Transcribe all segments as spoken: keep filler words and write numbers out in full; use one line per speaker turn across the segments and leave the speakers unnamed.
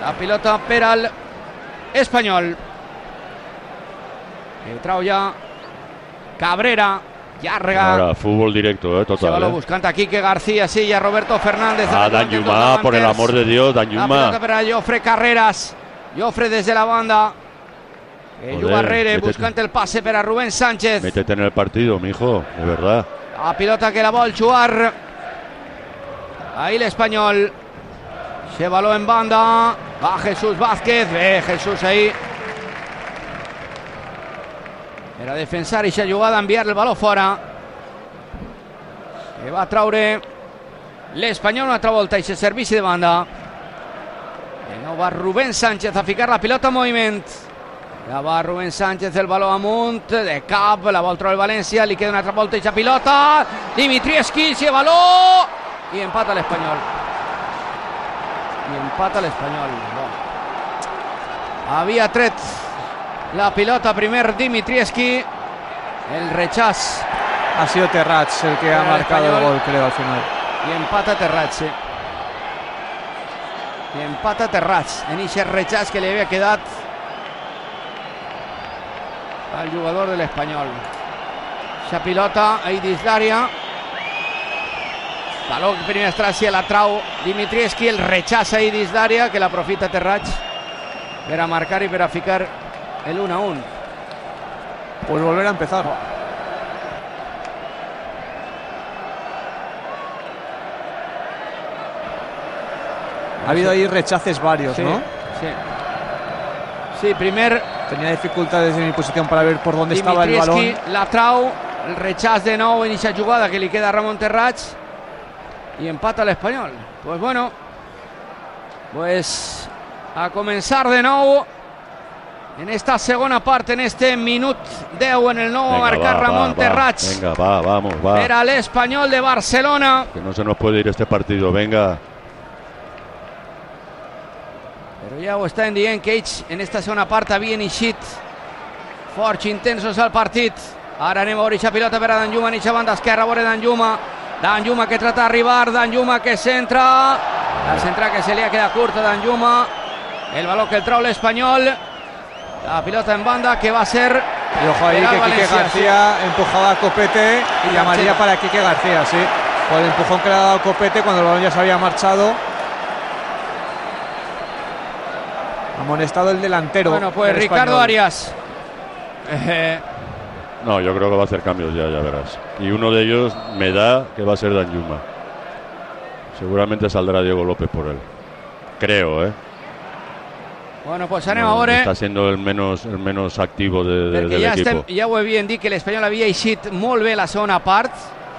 La pilota per al Espanyol. El trau ja Cabrera, llarga.
Ahora, fútbol directo, eh, total.
Eh.
Eh.
Buscando a Quique García, sí, y a Roberto Fernández.
Ah, Danjuma, por el amor de Dios, Danjuma.
La pelota para Jofre Carreras. Jofre desde la banda. Edu Barrere buscando el pase para Rubén Sánchez.
Métete en el partido, mijo, de verdad.
La pilota que la vol jugar. Ahí l'Espanyol. Se baló en banda. Va Jesús Vázquez. Ve Jesús ahí. Era defensar i s'ha jugada a enviar el baló fora. Que va a traure l'Espanyol una altra volta i se servici de banda. De nou va Rubén Sánchez a ficar la pilota en moviment. Ja va Rubén Sánchez, el baló amunt, de cap, la vol treure el València, li queda una altra volta i la pilota. Dimitrievski, si baló i empata l'Espanyol. I empata l'Espanyol. Havia tret la pilota primer Dimitrievski. El rechaz
ha sido Terrats el que ha marcado el gol, creo, al final.
Y empata Terrats, sí. Y empata Terrats en ese rechaz que le había quedado al jugador del Espanyol. Esa pilota ahí dins l'àrea. Baló que primer estràcia la trau Dimitrievski, el rechaz ahí dins l'àrea que l'aprofita Terrats per a marcar i per a ficar el uno a uno.
Pues volver a empezar. Ha habido ahí rechaces varios,
sí,
¿no?
Sí. Sí, primer
tenía dificultades en mi posición para ver por dónde estaba el balón.
La trau, el rechaz de nou en esa jugada que le queda a Ramón Terrats y empata el Espanyol. Pues bueno, pues a comenzar de nou en esta segunda parte, en este minut deu en el nou a marcar
va,
Ramón
va,
Terrats.
Venga, va, vamos, va.
Era el Espanyol de Barcelona.
Que no se nos puede ir este partido, venga.
Però ja ho estan dient que ells en esta segona part havien eixit forts, intensos al partit. Ara anem a veure aquesta pilota per a Danjuma en aquesta banda esquerra, a veure Danjuma. Danjuma que trata d'arribar, Danjuma que centra. La centra que se li ha quedat curta Danjuma. El baló que el trau l'Espanyol. La pilota en banda que va a ser.
Y ojo ahí que Quique García sí. empujaba a Copete y llamaría para Quique García, sí. Por el empujón que le ha dado Copete cuando el balón ya se había marchado. Amonestado el delantero.
Bueno, pues Ricardo Arias. Eh.
No, yo creo que va a hacer cambios ya, ya verás. Y uno de ellos me da que va a ser Danjuma. Seguramente saldrá Diego López por él. Creo, ¿eh?
Bueno, pues anem no, a veure.
Està sent el menos, el menos activo de, de, de
ja
l'equip.
Ja ho havien dit que l'Espanyol havia eixit molt bé la segona part.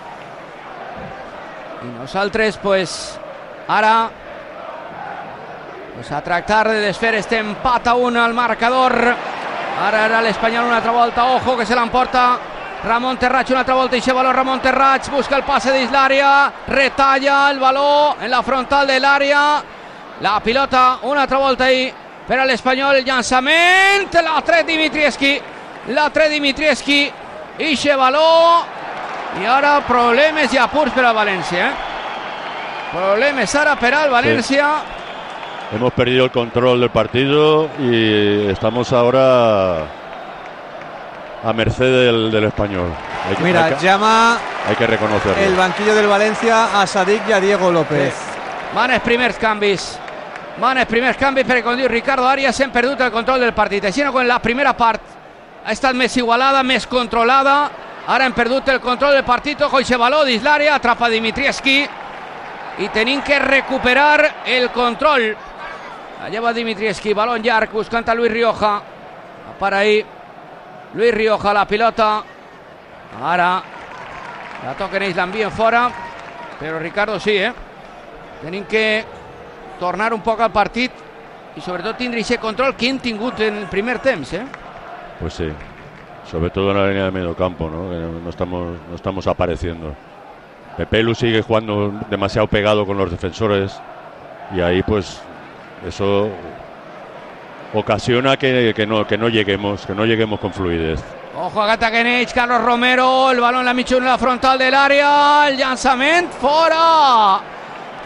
I nosaltres, pues, ara pues a tractar de desfer este empat a un al marcador. Ara era l'Espanyol una altra volta. Ojo que se l'emporta Ramón Terrats una altra volta i se baló Ramón Terrats. Busca el passe dins l'àrea. Retalla el baló en la frontal de l'àrea. La pilota una altra volta ahí per a l'Espanyol. El llançament. La tret Dimitrievski. La tret Dimitrievski. I se baló. I ara problemes i apurs per al València. Eh? Problemes ara per al València.
Sí. Hemos perdido el control del partido y estamos ahora a merced del, del Espanyol.
Hay que, Mira, hay que, llama
hay que reconocerlo.
El banquillo del Valencia a Sadik y a Diego López.
Sí. Van els primers canvis. Van els primers canvis perquè, com diu Ricardo Arias, hem perdut el control del partit. Així no, quan la primera part ha estat més igualada, més controlada. Ara hem perdut el control del partit. Ojo, i se baló dins l'àrea, atrapa Dimitrievski. I tenim que recuperar el control. Allà va Dimitrievski, balón llarg, buscant a Luis Rioja. Para ahí Luis Rioja, la pilota. Ara la toquen ells, l'envien fora. Però Ricardo sí, eh? Tenim que tornar un poc al partit i sobretot tindre ese control que hem tingut en el primer temps, eh?
Pues sí, sobre todo en la línea de medio campo, ¿no? Que no estamos, no estamos apareciendo. Pepelu sigue jugando demasiado pegado con los defensores y ahí pues eso ocasiona que, que, no, que no lleguemos, que no lleguemos con fluidez.
Ojo, Agata Genech, Carlos Romero, el balón en la mitjana, en la frontal del área, el llançament, fora,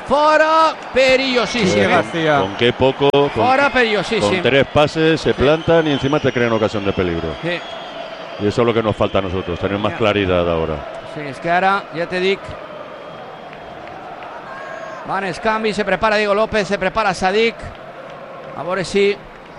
Fora perillosíssim.
García.
Con qué poco, con,
Fora perillosíssim.
con tres pases se plantan y encima te crean ocasión de peligro.
Sí.
Y eso es lo que nos falta a nosotros, tener más claridad ahora.
Sí, és que ara, ja te dic, van els canvis, se prepara Diego López, se prepara Sadik. A veure si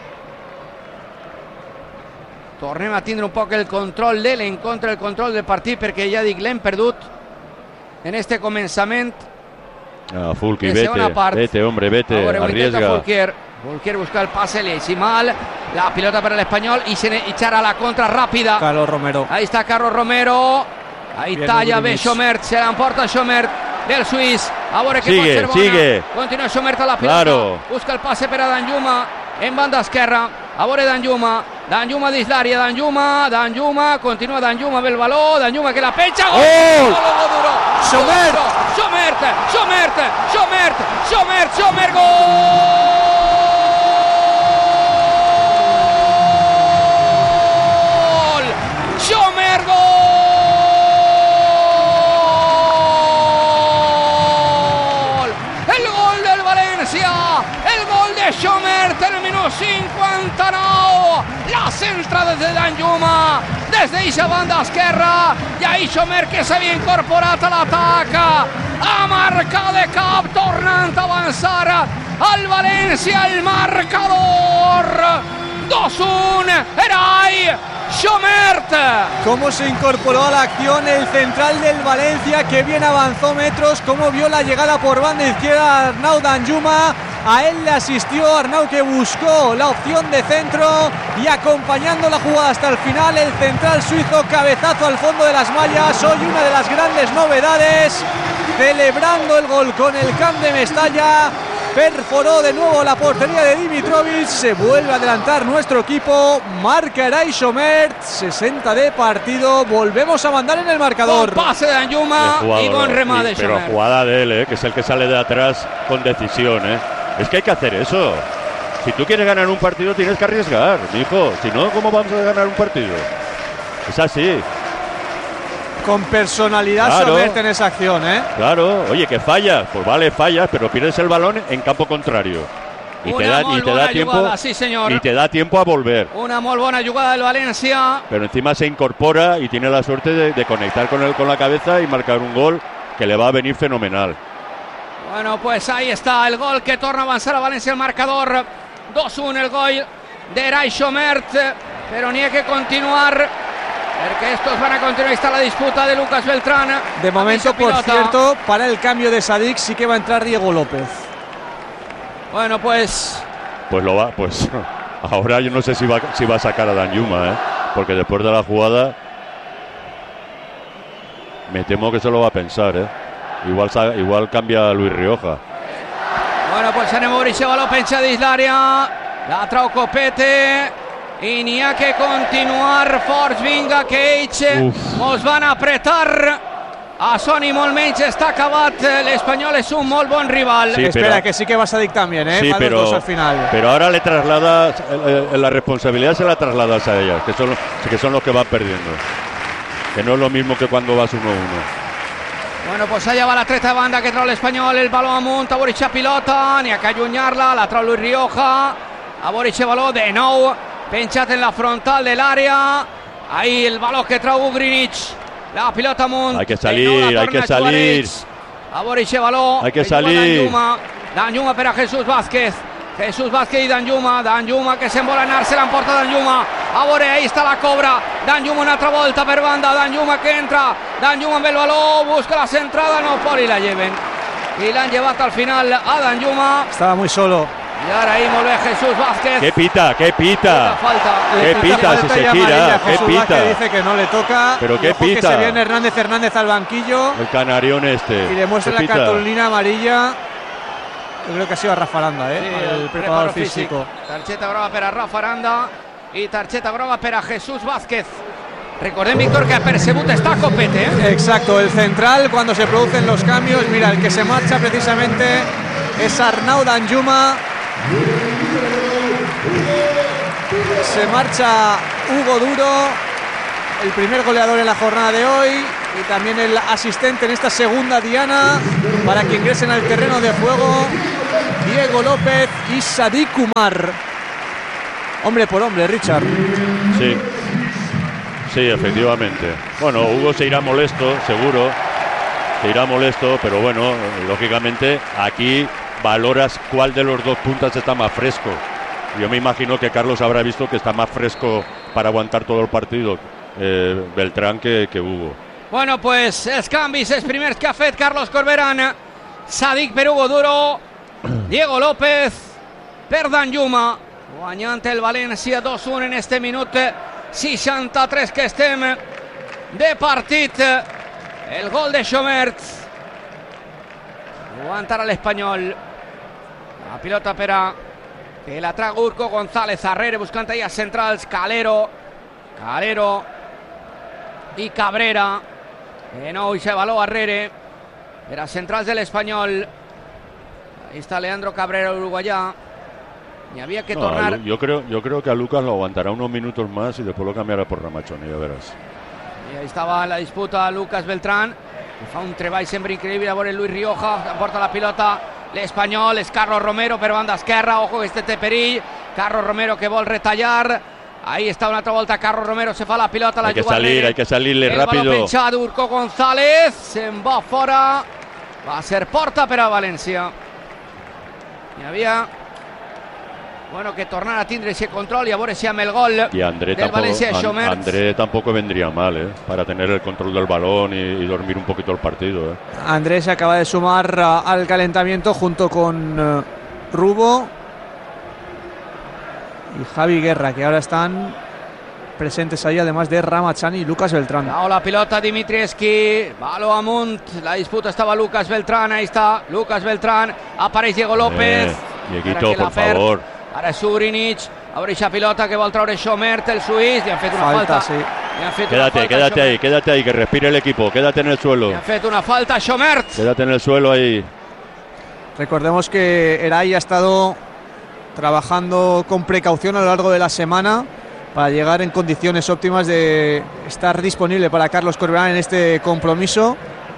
tornem a tindre un poc el control de l'encontre, el control del partit, perquè ja dic, l'hem perdut en este començament.
Ah, Fulqui,
de
vete,
segona part.
vete, hombre, vete,
Ahora ho intenta
arriesga.
Fulquier. Fulquier busca el pase, le hizo mal. La pilota para el español y se echará la contra rápida.
Carlos Romero.
Ahí está Carlos Romero. Ahí
Bien,
talla
Ugrinich.
bé Schomert, se l'emporta Schomert del suís. A veure què
Sigue,
pot ser bona.
sigue.
Continua Schomert a la pilota.
Claro.
Busca el pase per a Danjuma en banda esquerra. A veure Danjuma. Danjuma dins l'àrea. Danjuma, Danjuma. Continua Danjuma amb el baló. Danjuma que la penja. Gol!
Gol!
Gol, gol duro.
Schomert.
Gol duro. Schomert, Schomert, Schomert, Schomert, Schomert, gol! Schomert, gol! El gol del València, el gol de Schomert en el minut cinquanta-nou. La centra des de Danjuma, des d'eixa banda esquerra, i ahí Schomert que s'havia incorporat a l'atac, a marcar de cap, tornant a avançar al València, el marcador. dos uno, Eray Schomert.
Cómo se incorporó a la acción el central del Valencia, que bien avanzó metros, cómo vio la llegada por banda izquierda Arnau Danjuma. A él le asistió Arnau, que buscó la opción de centro, y acompañando la jugada hasta el final el central suizo, cabezazo al fondo de las mallas. Hoy una de las grandes novedades, celebrando el gol con el Camp de Mestalla. Perforó de nuevo la portería de Dimitrovic. Se vuelve a adelantar nuestro equipo. Marca Eray Schomert. sesenta de partido. Volvemos a mandar en el marcador.
Bon pase de Danjuma y bon remate de
Pero
Schomert.
jugada de él, ¿eh? Que es el que sale de atrás con decisión, ¿eh? Es que hay que hacer eso. Si tú quieres ganar un partido tienes que arriesgar, mijo. Si no, ¿cómo vamos a ganar un partido? Es así.
Con personalidad
Claro.
Schomert en esa acción, ¿eh?
Claro, oye, que fallas, pues vale, fallas, pero pierdes el balón en campo contrario. Y te
Una
da, y
molt
te da
bona
tiempo
jugada, sí, señor.
y te da tiempo a volver.
Una molt bona jugada del València.
Pero encima se incorpora y tiene la suerte de, de conectar con él con la cabeza y marcar un gol que le va a venir fenomenal.
Bueno, pues ahí está el gol que torna a avançar a València el marcador. dos uno el gol de Eray Schomert, pero ni hay que continuar, porque estos van a continuar. Ahí está la disputa de Lucas Beltrán.
De momento,
Avisa
por
pilota.
cierto, para el cambio de Sadik sí que va a entrar Diego López.
Bueno, pues
Pues lo va, pues ahora yo no sé si va, si va a sacar a Danjuma, ¿eh? Porque después de la jugada me temo que se lo va a pensar, ¿eh? Igual, sa- igual cambia a Luis Rioja.
Bueno, pues anem a veure si baló penja dins l'àrea. La trau Copete i n'hi ha que continuar forts. Vinga, que ells
Uf.
mos van apretar. A Sony molt menys, està acabat. L'Espanyol és un molt bon rival.
Sí,
Espera,
pero-
que sí que va Sadik también, ¿eh?
Sí,
Van los
pero,
dos al final.
pero ahora le trasladas eh, eh, la responsabilidad, se la trasladas a ellas, que son, que son los que van perdiendo. Que no es lo mismo que cuando vas uno a uno.
Bueno, pues allà va la treta de banda que trau l'Espanyol, el baló amunt, a veure eixa pilota, n'hi ha que allunyar-la, la trau Luis Rioja, a veure eixe baló de nou, penjat en la frontal de l'àrea, ahí el baló que trau Ugrinich, la pilota amunt,
Hay que
de nou
salir,
la
hay
torna
que
a jugar
salir.
ells. A veure eixe baló,
Hay que
juga
salir.
Danjuma, Danjuma per a Jesús Vázquez, Jesús Vázquez i Danjuma, Danjuma que se'n vol anar, se l'emporta Danjuma, a veure, ahí està la cobra, Danjuma una altra volta per banda, Danjuma que entra, Danjuma amb el baló, busca la centrada, no pot i la lleven. I l'han llevat al final a Danjuma,
Estaba muy solo.
i ara ahí molt bé Jesús Vázquez.
¿Qué pita? ¿Qué
Una
pita?
falta.
¿Qué
Le
pita
falta
si
y
se
amarilla.
gira? ¿Qué
Jesús
pita?
Vázquez dice que no le toca.
¿Pero
Y
qué
ojo que
pita?
se viene Hernández Hernández al banquillo
El canarión este.
y le muestra
¿Qué
la
pita?
cartulina amarilla. Yo creo que ha sido a Rafa Aranda, ¿eh?
Sí,
el
el
preparador
preparo
físico.
físic. Targeta groga per a Rafa Aranda i targeta groga per a Jesús Vázquez. Recordem, Víctor, que ha percebut està Copete, ¿eh?
Exacto, el central cuando se producen los cambios. Mira, el que se marcha precisamente es Arnau Danjuma. Se marcha Hugo Duro, el primer goleador en la jornada de hoy. y también el asistente en esta segunda diana para que ingresen al terreno de juego Diego López y Sadik Umar. Hombre por hombre, Richard.
Sí, sí, efectivamente. Bueno, Hugo se irá molesto, seguro. Se irá molesto, pero bueno, lógicamente aquí valoras cuál de los dos puntas está más fresco. Yo me imagino que Carlos habrá visto que está más fresco para aguantar todo el partido eh, Beltrán que, que Hugo.
Bueno, pues els canvis, els primers que ha fet Carlos Corberán. Sadik per Hugo Duro, Diego López per Danjuma, guanyant el València dos a un en este minut seixanta-tres que estem de partit. El gol de Schomertz, aguantarà l'Espanyol. La pilota per a que la traga Urco González Arrere, buscant ahí a centrals Calero, Calero i Cabrera. De nou i se való Arrere per a centrals de l'Espanyol. Ahí está Leandro Cabrera, uruguayá. Y había que
no,
tornar.
Yo creo, yo creo que a Lucas lo aguantará unos minutos más y después lo cambiará por Ramachoni, ya verás.
I ahí estava la disputa Lucas Beltrán, que fa un treball sempre increïble. A veure Luis Rioja, emporta la pilota l'Espanyol, és Carlos Romero per banda esquerra, ojo que este té perill. Carlos Romero que vol retallar. Ahí está una altra volta Carlos Romero, se fa la pilota, la
hay que salir, hay que salirle
el
rápido.
El baló penjat Urco González, se'n va fora, va ser porta per a València. Hi havia, bueno, que tornar a tindre ese control y a veure si amb el gol
y André
del
tampoco,
València de Schomertz.
André tampoco vendría mal, ¿eh? Para tener el control del balón y, y dormir un poquito el partido, ¿eh?
Andrés se acaba de sumar uh, al calentamiento junto con uh, Rubo y Javi Guerra, que ahora están presentes ahí, además de Ramachani y Lucas Beltrán.
Now la pilota Dimitrievski, baló amunt, la disputa estaba Lucas Beltrán, ahí está Lucas Beltrán, apareix Diego López.
Eh, Dieguito, por favor.
Ara és Subrinic, obre aquesta pilota que vol treure Schomertz, el suís, li han fet una falta.
Falta, sí.
Li han fet
Quédate,
una falta
quédate ahí, quédate ahí, que respire el equipo, quédate en el suelo.
Li han fet una falta a Schomertz.
Quédate en el suelo ahí.
Recordemos que Eray ha estado trabajando con precaución a lo largo de la semana para llegar en condiciones óptimas de estar disponible para Carlos Corberán en este compromiso.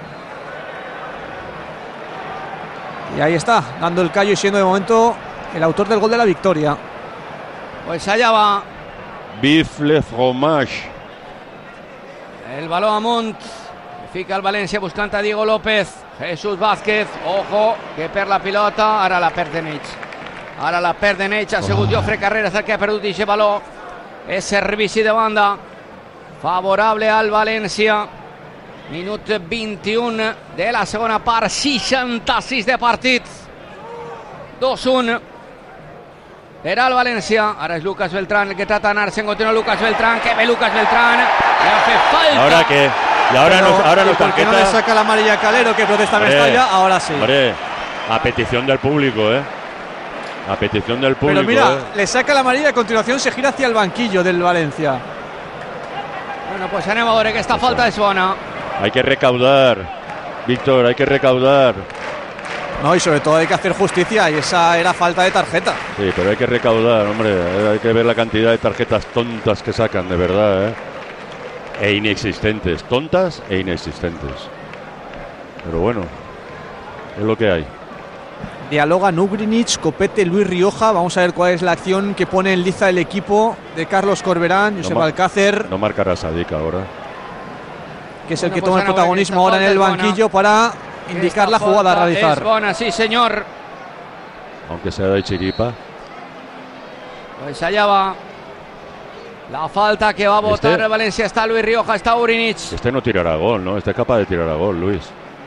Y ahí está, dando el callo y siendo de momento el autor del gol de la victoria.
Pues allá va.
Bif le fromage.
El baló amunt. Fica el València buscant a Diego López. Jesús Vázquez, ojo, que perd la pilota. Ara la perd Denech. Ara la perd Denech. Ha sigut oh. Jofre Carreras el que ha perdut aquest baló. És servici de banda favorable al València. Minut vint-i-un de la segona part, seixanta-sis de partit. dos a un per al València. Ara és Lucas Beltrán el que trata d'anar-se'n. Continua Lucas Beltrán, que ve Lucas Beltrán, le hace falta.
¿Ahora qué? Y ahora
Pero,
nos, ahora nos
¿por qué no le saca la amarilla a Calero, que protesta Mestalla? Ahora sí.
Hombre, a petición del público, ¿eh? A petición del público.
Pero mira,
¿eh?
le saca la amarilla y a continuación se gira hacia el banquillo del Valencia.
Bueno, pues anem a veure que esta falta és bona.
Hay que recaudar, Víctor, hay que recaudar.
No, y sobre todo hay que hacer justicia, y esa era falta de tarjeta.
Sí, pero hay que recaudar, hombre. Hay que ver la cantidad de tarjetas tontas que sacan, de verdad, ¿eh? E inexistentes, tontas e inexistentes. Pero bueno, es lo que hay.
Dialoga Nubrinic, Copete, Luis Rioja. Vamos a ver cuál es la acción que pone en liza el equipo de Carlos Corberán. Josep
no
Alcácer.
No marcará Sadik ahora.
Que es el
bueno,
que
pues
toma el protagonismo ahora en el banquillo para indicar la jugada a realizar.
Es buena, sí, señor.
Aunque sea de chiripa.
Pues allá va. La falta que va a votar
este,
el Valencia. Está Luis Rioja, está Urinic.
Este no tirará gol, ¿no? Este es capaz de tirar a gol, Luis.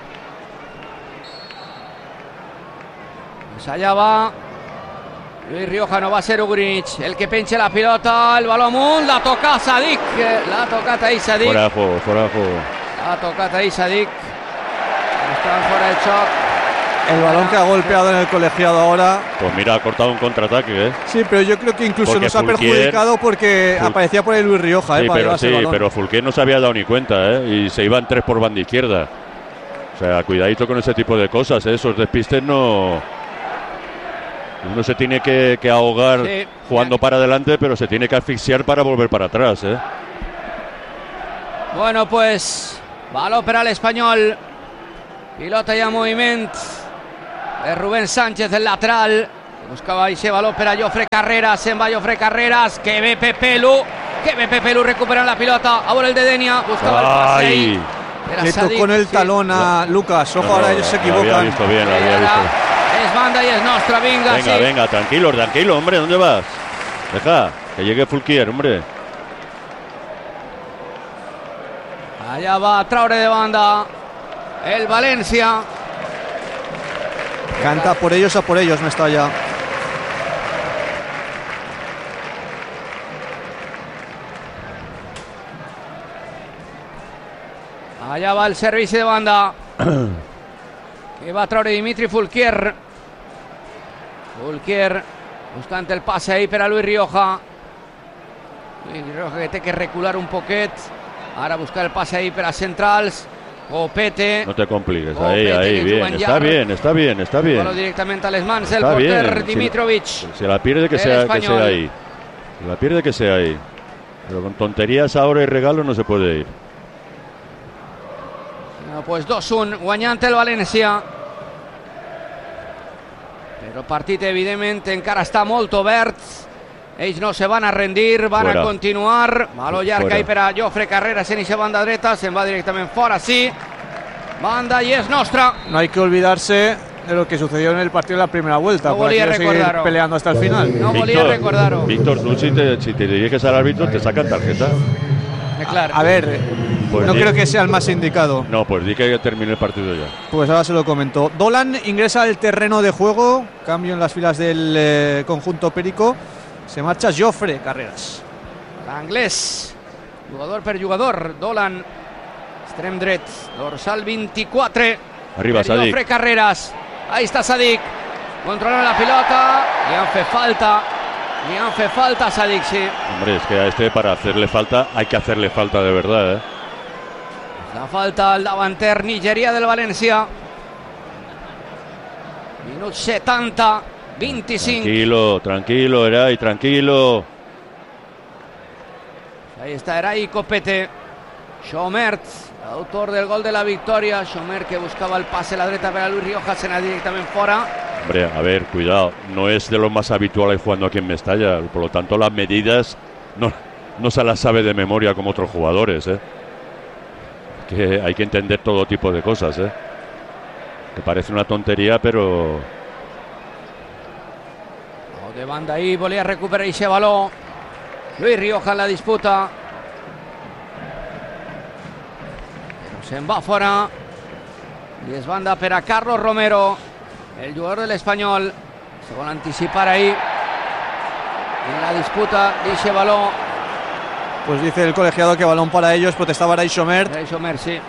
Pues allá va. Luis Rioja, no va a ser Urinic el que penche la pilota. El balón amunt, la toca Sadik. La tocat ahí Sadik.
Fuera de juego, fuera de juego.
La tocat ahí Sadik. Están fuera de choc.
El balón que ha golpeado en el colegiado ahora.
Pues mira, ha cortado un contraataque, ¿eh?
Sí, pero yo creo que incluso
porque
nos ha
Fulquier,
perjudicado porque
Ful...
aparecía por el Luis Rioja,
sí,
¿eh? Para
pero, sí,
el balón.
pero Fulquier no se había dado ni cuenta, ¿eh? Y se iban tres por banda izquierda. O sea, cuidadito con ese tipo de cosas, ¿eh? Esos despistes no... Uno se tiene que, que ahogar sí, jugando ya. para adelante, pero se tiene que asfixiar para volver para atrás, ¿eh?
Bueno, pues Baló per a l'Espanyol. Pilota ja en moviment. És Rubén Sánchez, el lateral. Buscava aquest baló per a Jofre Carreras. Se'n va Jofre Carreras. Que bé Pepelu. Que bé Pepelu recuperant la pilota. A veure el de Denia. Buscava el pase ahí.
Le tocó en el talón a Lucas. Ojo,
no,
ahora
no,
ellos se
lo
equivocan.
había visto bien, lo había visto.
Es banda y es nostra. Venga,
venga,
sí.
venga, tranquilo, tranquilo, hombre. ¿Dónde vas? Deja que llegue Fulquier, hombre.
Allá va a traure de banda el Valencia.
Canta por ellos a por ellos, Mestalla.
Allá va el servicio de banda. Que va a traure Dimitri Fulquier. Fulquier buscant el passe ahí per a Luis Rioja. Luis Rioja que té que recular un poquet. Ara buscar el passe ahí per a centrals. Copete.
No te compliques,
Copete,
ahí, ahí, bien, está bien, está bien, está bien.
Bueno, directamente a les mans del
Está
porter
bien.
Dimitrovic.
Si, si la pierde que
El
sea, que
español.
sea ahí. Si la pierde que sea ahí. Pero con tonterías ahora y regalos no se puede ir.
No, pues dos uno, guanyant el València. Però el partit, evidentment, encara està molt obert. Ells no se van a rendir, van
Fuera.
a continuar. Baló llarg
Fuera.
ahí per a Jofre Carreras en eixa banda dreta. Se'n va directament fora, sí. Banda i és nostra.
No hay que olvidarse de lo que sucedió en el partido de la primera vuelta.
No
por
volía
aquí seguir
recordarlo.
peleando hasta el final.
No volia recordar-ho.
Víctor, tú si te, si te diriges al árbitro te sacan tarjeta.
Eh, clar.
A ver,
Pues
no
di-
creo que sea el más indicado.
No, pues di que termine el partido ya.
Pues ahora se lo comentó. Dolan ingresa al terreno de juego. Cambio en las filas del eh, conjunto Perico. Se marcha Jofre Carreras.
L'anglès, jugador per jugador. Dolan, extrem dret, dorsal vint-i-quatre.
Arriba,
Per
Sadik.
Jofre Carreras. Ahí está Sadik. Controla la pilota. Li han fet falta. Li han fet falta a Sadik, sí.
Hombre, es que a este para hacerle falta hay que hacerle falta de verdad, ¿eh?
La falta al davanter Nigeria del València. Minut setanta, vint-i-cinc.
Tranquilo, tranquilo, Eray, tranquilo.
Ahí está Eray Copete. Xomert, autor del gol de la victoria. Xomert que buscaba el pase a la dreta para Luis Rioja, se n'ha directament fora.
Hombre, a ver, cuidado, no es de lo más habitual jugando aquí en Mestalla, por lo tanto las medidas no, no se las sabe de memoria como otros jugadores, ¿eh? Que hay que entender todo tipo de cosas, ¿eh? Que parece una tontería, pero
O de banda ahí, volia recuperar ese balón. Luis Rioja en la disputa. Pero se'n va fora. Y es banda per a Carlos Romero, el jugador del Espanyol. Se vol anticipar ahí en la disputa d'eixe balón.
Pues dice el colegiado que balón para ellos. Protestaba Eray Xomert.
Eray Xomert, sí.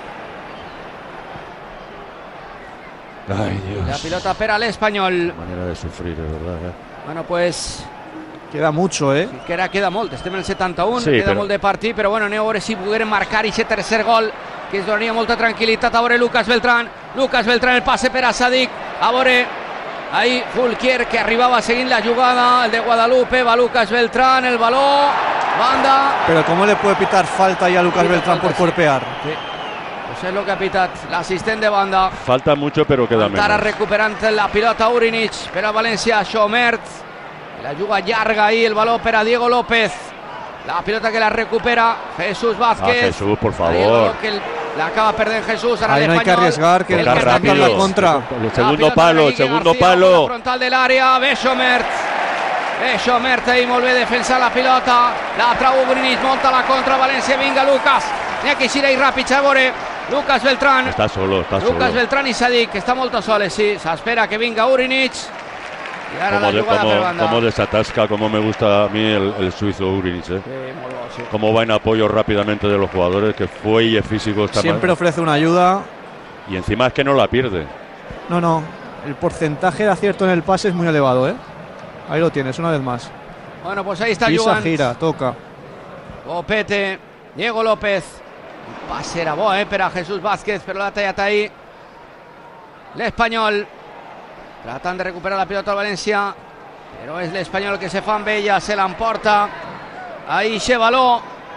ay, Dios.
La pilota per a l'Espanyol.
Manera de sufrir, de verdad, ¿eh?
Bueno, pues
Queda mucho, ¿eh?
que era, queda molt, estem en el setanta-un,
Sí,
queda
però-
molt de partit, però bueno, anem a veure si pogueren marcar aquest tercer gol, que ens donaria molta tranquil·litat. A veure Lucas Beltrán, Lucas Beltrán, el passe per a Sadik, a veure ahí Fulquier, que arribava seguint la jugada, el de Guadalupe, va Lucas Beltrán, el baló, banda.
Pero ¿cómo le puede pitar falta ahí a Lucas
Pita
Beltrán
falta,
por
sí.
cuerpear?
Sí. Pues és el que ha pitat l'assistent de banda.
Falta mucho, pero queda
Ara
menos.
recuperant la pilota Urinic per a València, Xomert. La juga llarga ahí, el baló per a Diego López. La pilota que la recupera Jesús Vázquez.
Ah, Jesús, por favor.
Diego, que el- la acaba perdent Jesús. Ara
Ahí no hay que
l'Espanyol.
arriesgar, que
El
el
Tocar
que está
rápido.
rápido.
la contra.
El
La
segundo
pilota
palo,
de
el
Iker
segundo
García,
palo.
bola frontal del àrea, ve Xomert. Ve Xomert ahí, molt bé defensar la pilota. La trau Urinic, monta la contra València, vinga Lucas. N'hi ha que eixir ahí ràpid, a veure. Lucas Beltrán.
Está solo, está
Lucas
solo.
Beltrán i Sadik, que està molt a soles, sí. S'espera que vinga Urinic. I ara
Como,
la
de,
jugada per
como,
banda.
como desatasca, como me gusta a mí el, el suizo Urinic, ¿eh?
Sí, molt bo, sí.
Cómo va en apoyo rápidamente de los jugadores, que fuelle físico está
Siempre
mal.
ofrece una ayuda.
Y encima es que no la pierde.
No, no. El porcentaje de acierto en el pase es muy elevado, ¿eh? Ahí lo tienes, una vez más.
Bueno, pues ahí está
Pisa,
jugant.
gira, toca.
Copete, Diego López. El pase era bo, eh, per a Jesús Vázquez, però l'ha tallat ahí l'Espanyol. Tratant de recuperar la pilota al València, però és l'Espanyol que se fa amb ella, se l'emporta. Ahí xe baló.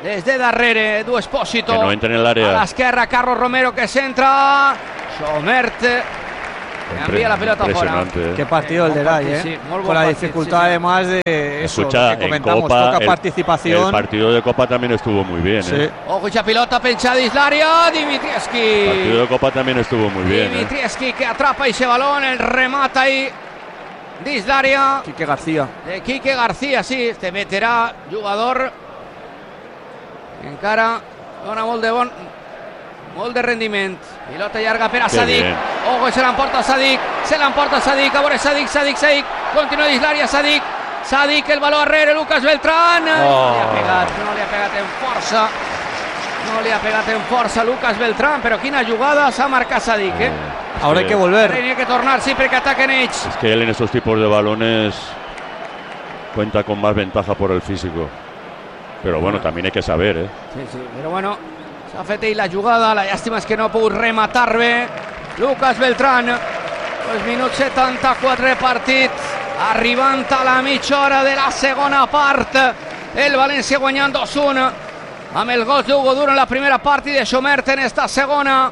desde darrere, Edu Espósito.
Que no entre en el área.
A la esquerra, Carlos Romero que se entra. Somert. Envía la pelota fuera.
Eh. Qué partido eh, el de Dai, eh. Sí, con la partit, dificultad sí, sí. además de eso,
Escucha,
que comentamos,
Copa,
poca
el,
participación.
El partido de Copa también estuvo muy bien, sí. eh.
Ojo, esa pelota penchada de Islaria, Dimitrieski.
El partido de Copa también estuvo muy bien.
Dimitrieski eh. que atrapa ese balón, el remata ahí de Islaria.
Quique García.
De Quique García, sí, este veterano jugador. Encara, dona molt de bon, molt de rendiment. Pilota llarga per a Sadik. Ojo, se l'emporta Sadik. Se l'emporta Sadik. A veure Sadik, Sadik, Sadik. Continua d'Islaria, Sadik. Sadik, el baló arrere, Lucas Beltrán. Oh. No li ha pegat, no li ha pegat en força. No li ha pegat en força Lucas Beltrán, però quina jugada s'ha marcat Sadik, eh?
Ahora hay que volver.
Tiene que tornar, sí, perquè ataquen ells.
Es que él en esos tipos de balones cuenta con más ventaja por el físico. Però bueno, també hay que saber, eh?
Sí, sí, però bueno, s'ha fet ell la jugada, la llàstima és que no ha pogut rematar bé Lucas Beltrán. Dos minuts setanta-quatre partit, arribant a la mitja hora de la segona part. El València guanyant dos a un amb el gol d'Hugo Duro en la primera part i de Somert en esta segona.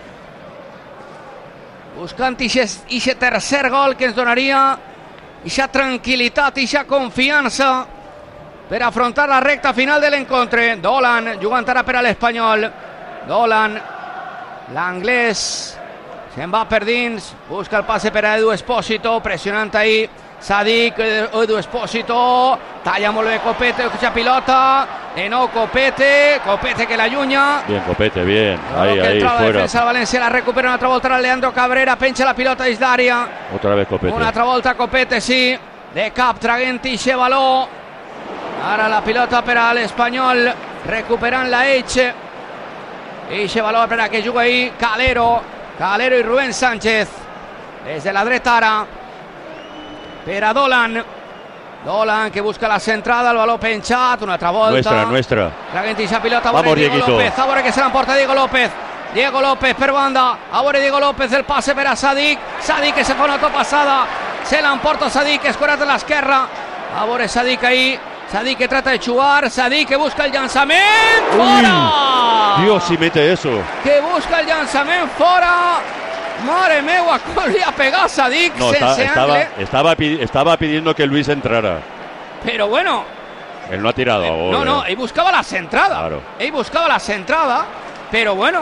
Buscant ixe tercer gol que ens donaria ixa tranquil·litat, ixa confiança per afrontar la recta final de l'encontre. Dolan jugant ara per a l'Espanyol. Dolan, l'anglès, se'n va per dins, busca el passe per a Edu Espósito, pressionant ahí Sadik, Edu Espósito, talla molt bé Copete, la pilota, de nou Copete, Copete que l'allunya.
Bien, Copete, bien, ahí, ahí,
fuera. La defensa del València la recupera una altra volta Leandro Cabrera, penja la pilota dins d'àrea.
Otra vez Copete.
Una altra volta Copete, sí, de cap traguent ixe baló. Ara la pilota per a l'Espanyol, recuperant la Eche. Ixe baló per a que juga ahí Calero, Calero i Rubén Sánchez. Des de la dreta ara, per a Dolan. Dolan que busca la centrada, el baló penjat, una altra volta.
Nuestra, nuestra.
Traguent ixa pilota,
vamos,
Diego
Dieguito.
López, a veure que se l'emporta Diego López. Diego López per banda, a veure Diego López, el passe per a Sadik. Sadik que se fa una topassada, se l'emporta Sadik, escorat a l'esquerra. A veure Sadik ahí. Sadik que trata de jugar, Sadik que busca el llançament, fora!
Dios, si mete eso.
Que busca el llançament fora. Mare meua, com li ha pegat Sadik
no,
sense
está,
angle.
Estaba, estaba, estaba pidiendo que Luis entrara.
Pero bueno.
Él no ha tirado.
Eh, no, no, él buscaba la centrada.
Claro.
Él buscaba la centrada, pero bueno.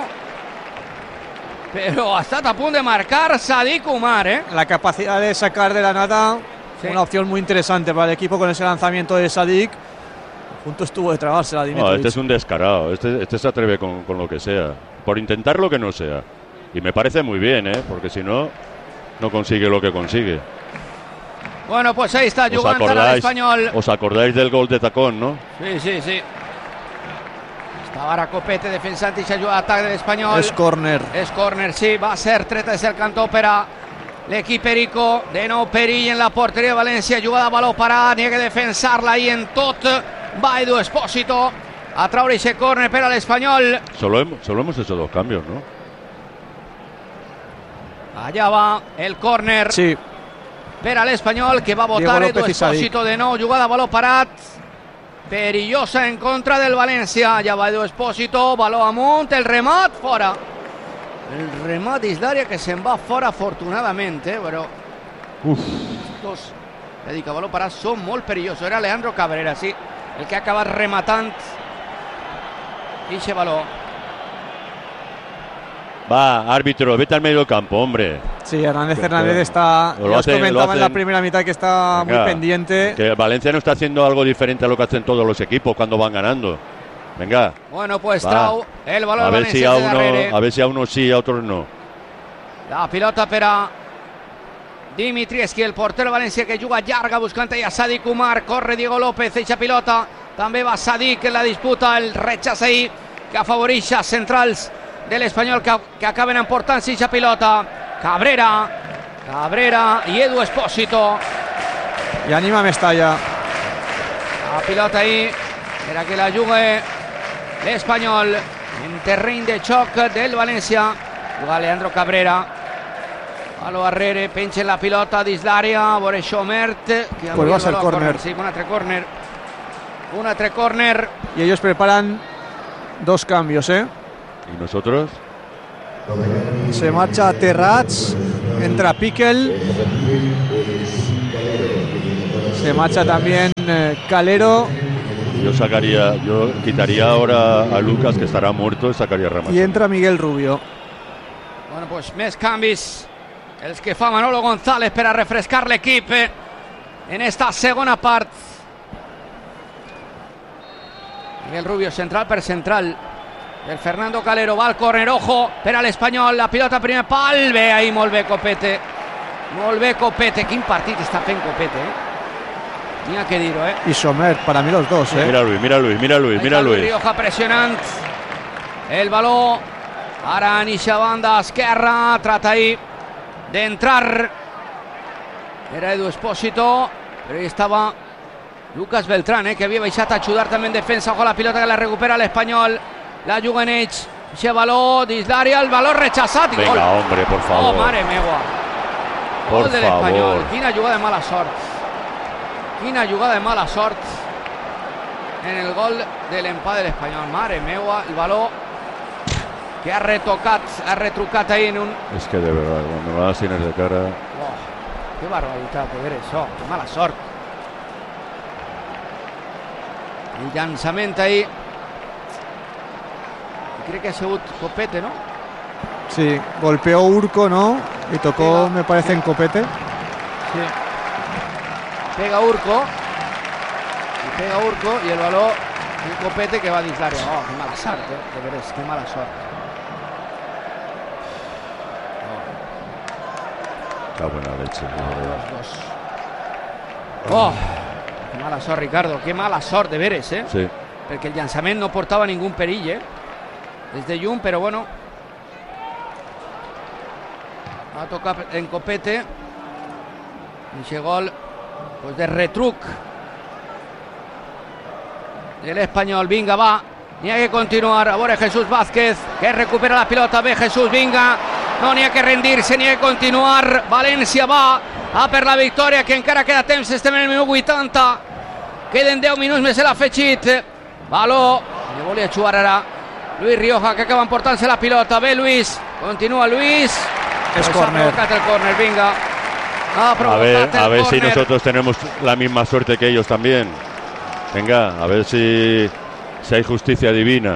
Pero ha estat a punt de marcar Sadik Umar, ¿eh?
La capacidad de sacar de la nada. Sí. Una opción muy interesante para el equipo con ese lanzamiento de Sadik. A punto estuvo de trabarse la Dimitrovic.
No, este es un descarado. Este, este se atreve con, con lo que sea. Por intentar lo que no sea. Y me parece muy bien, ¿eh? Porque si no, no consigue lo que consigue.
Bueno, pues ahí está jugando el Español.
¿Os acordáis del gol de tacón, no?
Sí, sí, sí. Estava ara Copete defensant i s'ajuda d'atac de l'Espanyol.
És córner.
És córner, sí. Va ser treta des del cantó per a l'equip Perico. De nou perill en la porteria de València. Jugada a baló parat. N'hi ha que defensar-la ahí en tot. Va Edu Espósito a traure ese córner per a l'Espanyol.
Solo, hem, solo hemos hecho dos cambios, ¿no?
Allà va el córner.
Sí.
Per a l'Espanyol, que va votar Edu Espósito de nou. Jugada a baló parat. Perillosa en contra del València. Allà va Edu Espósito. Baló amunt. El remat fora. El remat d'Islaria que se'n va fora afortunadament, eh? Però
Uf.
estos dedica baló parat són molt perillosos. Era Leandro Cabrera, sí, el que ha acabat rematant ixe baló.
Va, árbitro, vete al medio del campo, hombre.
Sí, Hernández Hernández está, ya os comentaba en la primera mitad que está Venga, muy pendiente.
Que Valencia no está haciendo algo diferente a lo que hacen todos los equipos cuando van ganando. Venga.
Bueno, pues Trau, el balón
a
del
ver si a uno, a ver si a unos sí, a otros no.
La pilota per a Dimitrieski, el portero València que juga llarga buscant a Sadik Umar. Corre Diego López, eixa pilota. També va Sadik en la disputa, el rechaç ahí que afavoreix a centrals de l'Espanyol que, que acaben emportant-se eixa pilota. Cabrera, Cabrera i Edu Espósito.
I anima Mestalla.
La pilota ahí per que la jugue l'Espanyol en terreny de xoc del València. Juga Leandro Cabrera. Palo arrere, penja la pilota dins l'àrea. A veure Somert.
Pues va a ser córner.
Sí, un altre córner. Un altre córner.
Y ellos preparan dos cambios, ¿eh?
¿Y nosotros?
Se marcha Terrats, entra Piquel. Se marcha también eh, Calero.
Yo sacaría, yo quitaría ahora a Lucas, que estará muerto, y sacaría a Ramazzotti.
Y entra Miguel Rubio.
Bueno, pues més canvis els que fa Manolo González per a refrescar l'equip en esta segona part. Miguel Rubio central per central. El Fernando Calero va al córner, ojo per a l'Espanyol, la pilota primer pal, bé ahí, molt bé Copete, molt bé Copete, quin partit està fent Copete, eh? N'hi ha que dir-ho, eh?
Y Somer, para mí los dos, ¿eh?
Mira Luis, mira Luis, mira Luis, mira Luis.
Rioja pressionant el baló. Ara en eixa banda esquerra, trata ahí d'entrar. Era Edu Espósito, però ahí estava Lucas Beltrán, eh, que havia baixat a ajudar també en defensa. Ojo la pilota que la recupera l'Espanyol. La juga en ells. Eixe baló dins l'àrea, el baló rechaçat i
Venga,
gol.
hombre, por favor.
Oh, mare meua.
Por
Gol de
favor.
l'Espanyol. Quina jugada de mala sort. Quina jugada de mala sort en el gol de l'empat de l'Espanyol. Mare meua, el baló que ha retocat, ha retrucat ahí en un...
Es que de verdad, cuando me das tienes de cara...
Oh, qué barbaridad de ver això, que mala sort. El llançament ahí. Crec que ha sigut Copete, ¿no?
Sí, golpeó Urco, ¿no? Y tocó, me parece, en Copete.
Sí. Pega Urco. Y pega Urco y el balón un Copete que va dins l'àrea. Oh, qué mala sort, eh? De veres, qué mala sort.
Qué buena leche.
Oh, qué mala sort, Ricardo. Qué mala sort, de veres, eh?
Sí.
Perquè el llançament no portava ningú perill, eh? Des de llum, però bueno. Va tocar en Copete. Eixe gol pues de retruc de l'Espanyol. Vinga, va. N'hi ha que continuar. A veure Jesús Vázquez, que recupera la pilota. Bé, Jesús, vinga. No n'hi ha que rendir-se, n'hi ha que continuar. València va a per la victòria, que encara queda temps. Estem en el minut vuitanta. Queden deu minuts més l'afegit. Baló. Le volia jugar ara Luis Rioja, que acaba emportant-se la pilota. Bé, Luis. Continua Luis.
Es
pues
córner.
Ha provocat el córner, vinga. Ha
A ver,
provocat el
a ver si
córner.
nosotros tenemos la misma suerte que ellos también. Venga, a ver si, si hay justicia divina.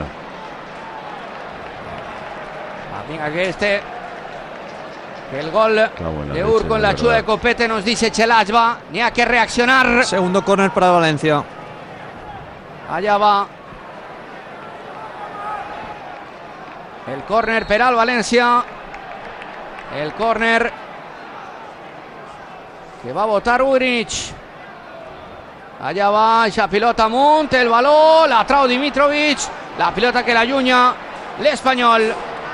Ah, vinga, que este... Que el gol
buena
de
leche,
Urco en
de
la chuda de
verdad.
Copete nos dice Chelach, va. Ni hay que reaccionar.
Segundo córner para Valencia.
Allá va. El córner per al València. El córner que va a votar Urich. Allá va esa pilota amunt, el balón, la trau Dimitrovic, la pilota que la allunya l'Espanyol.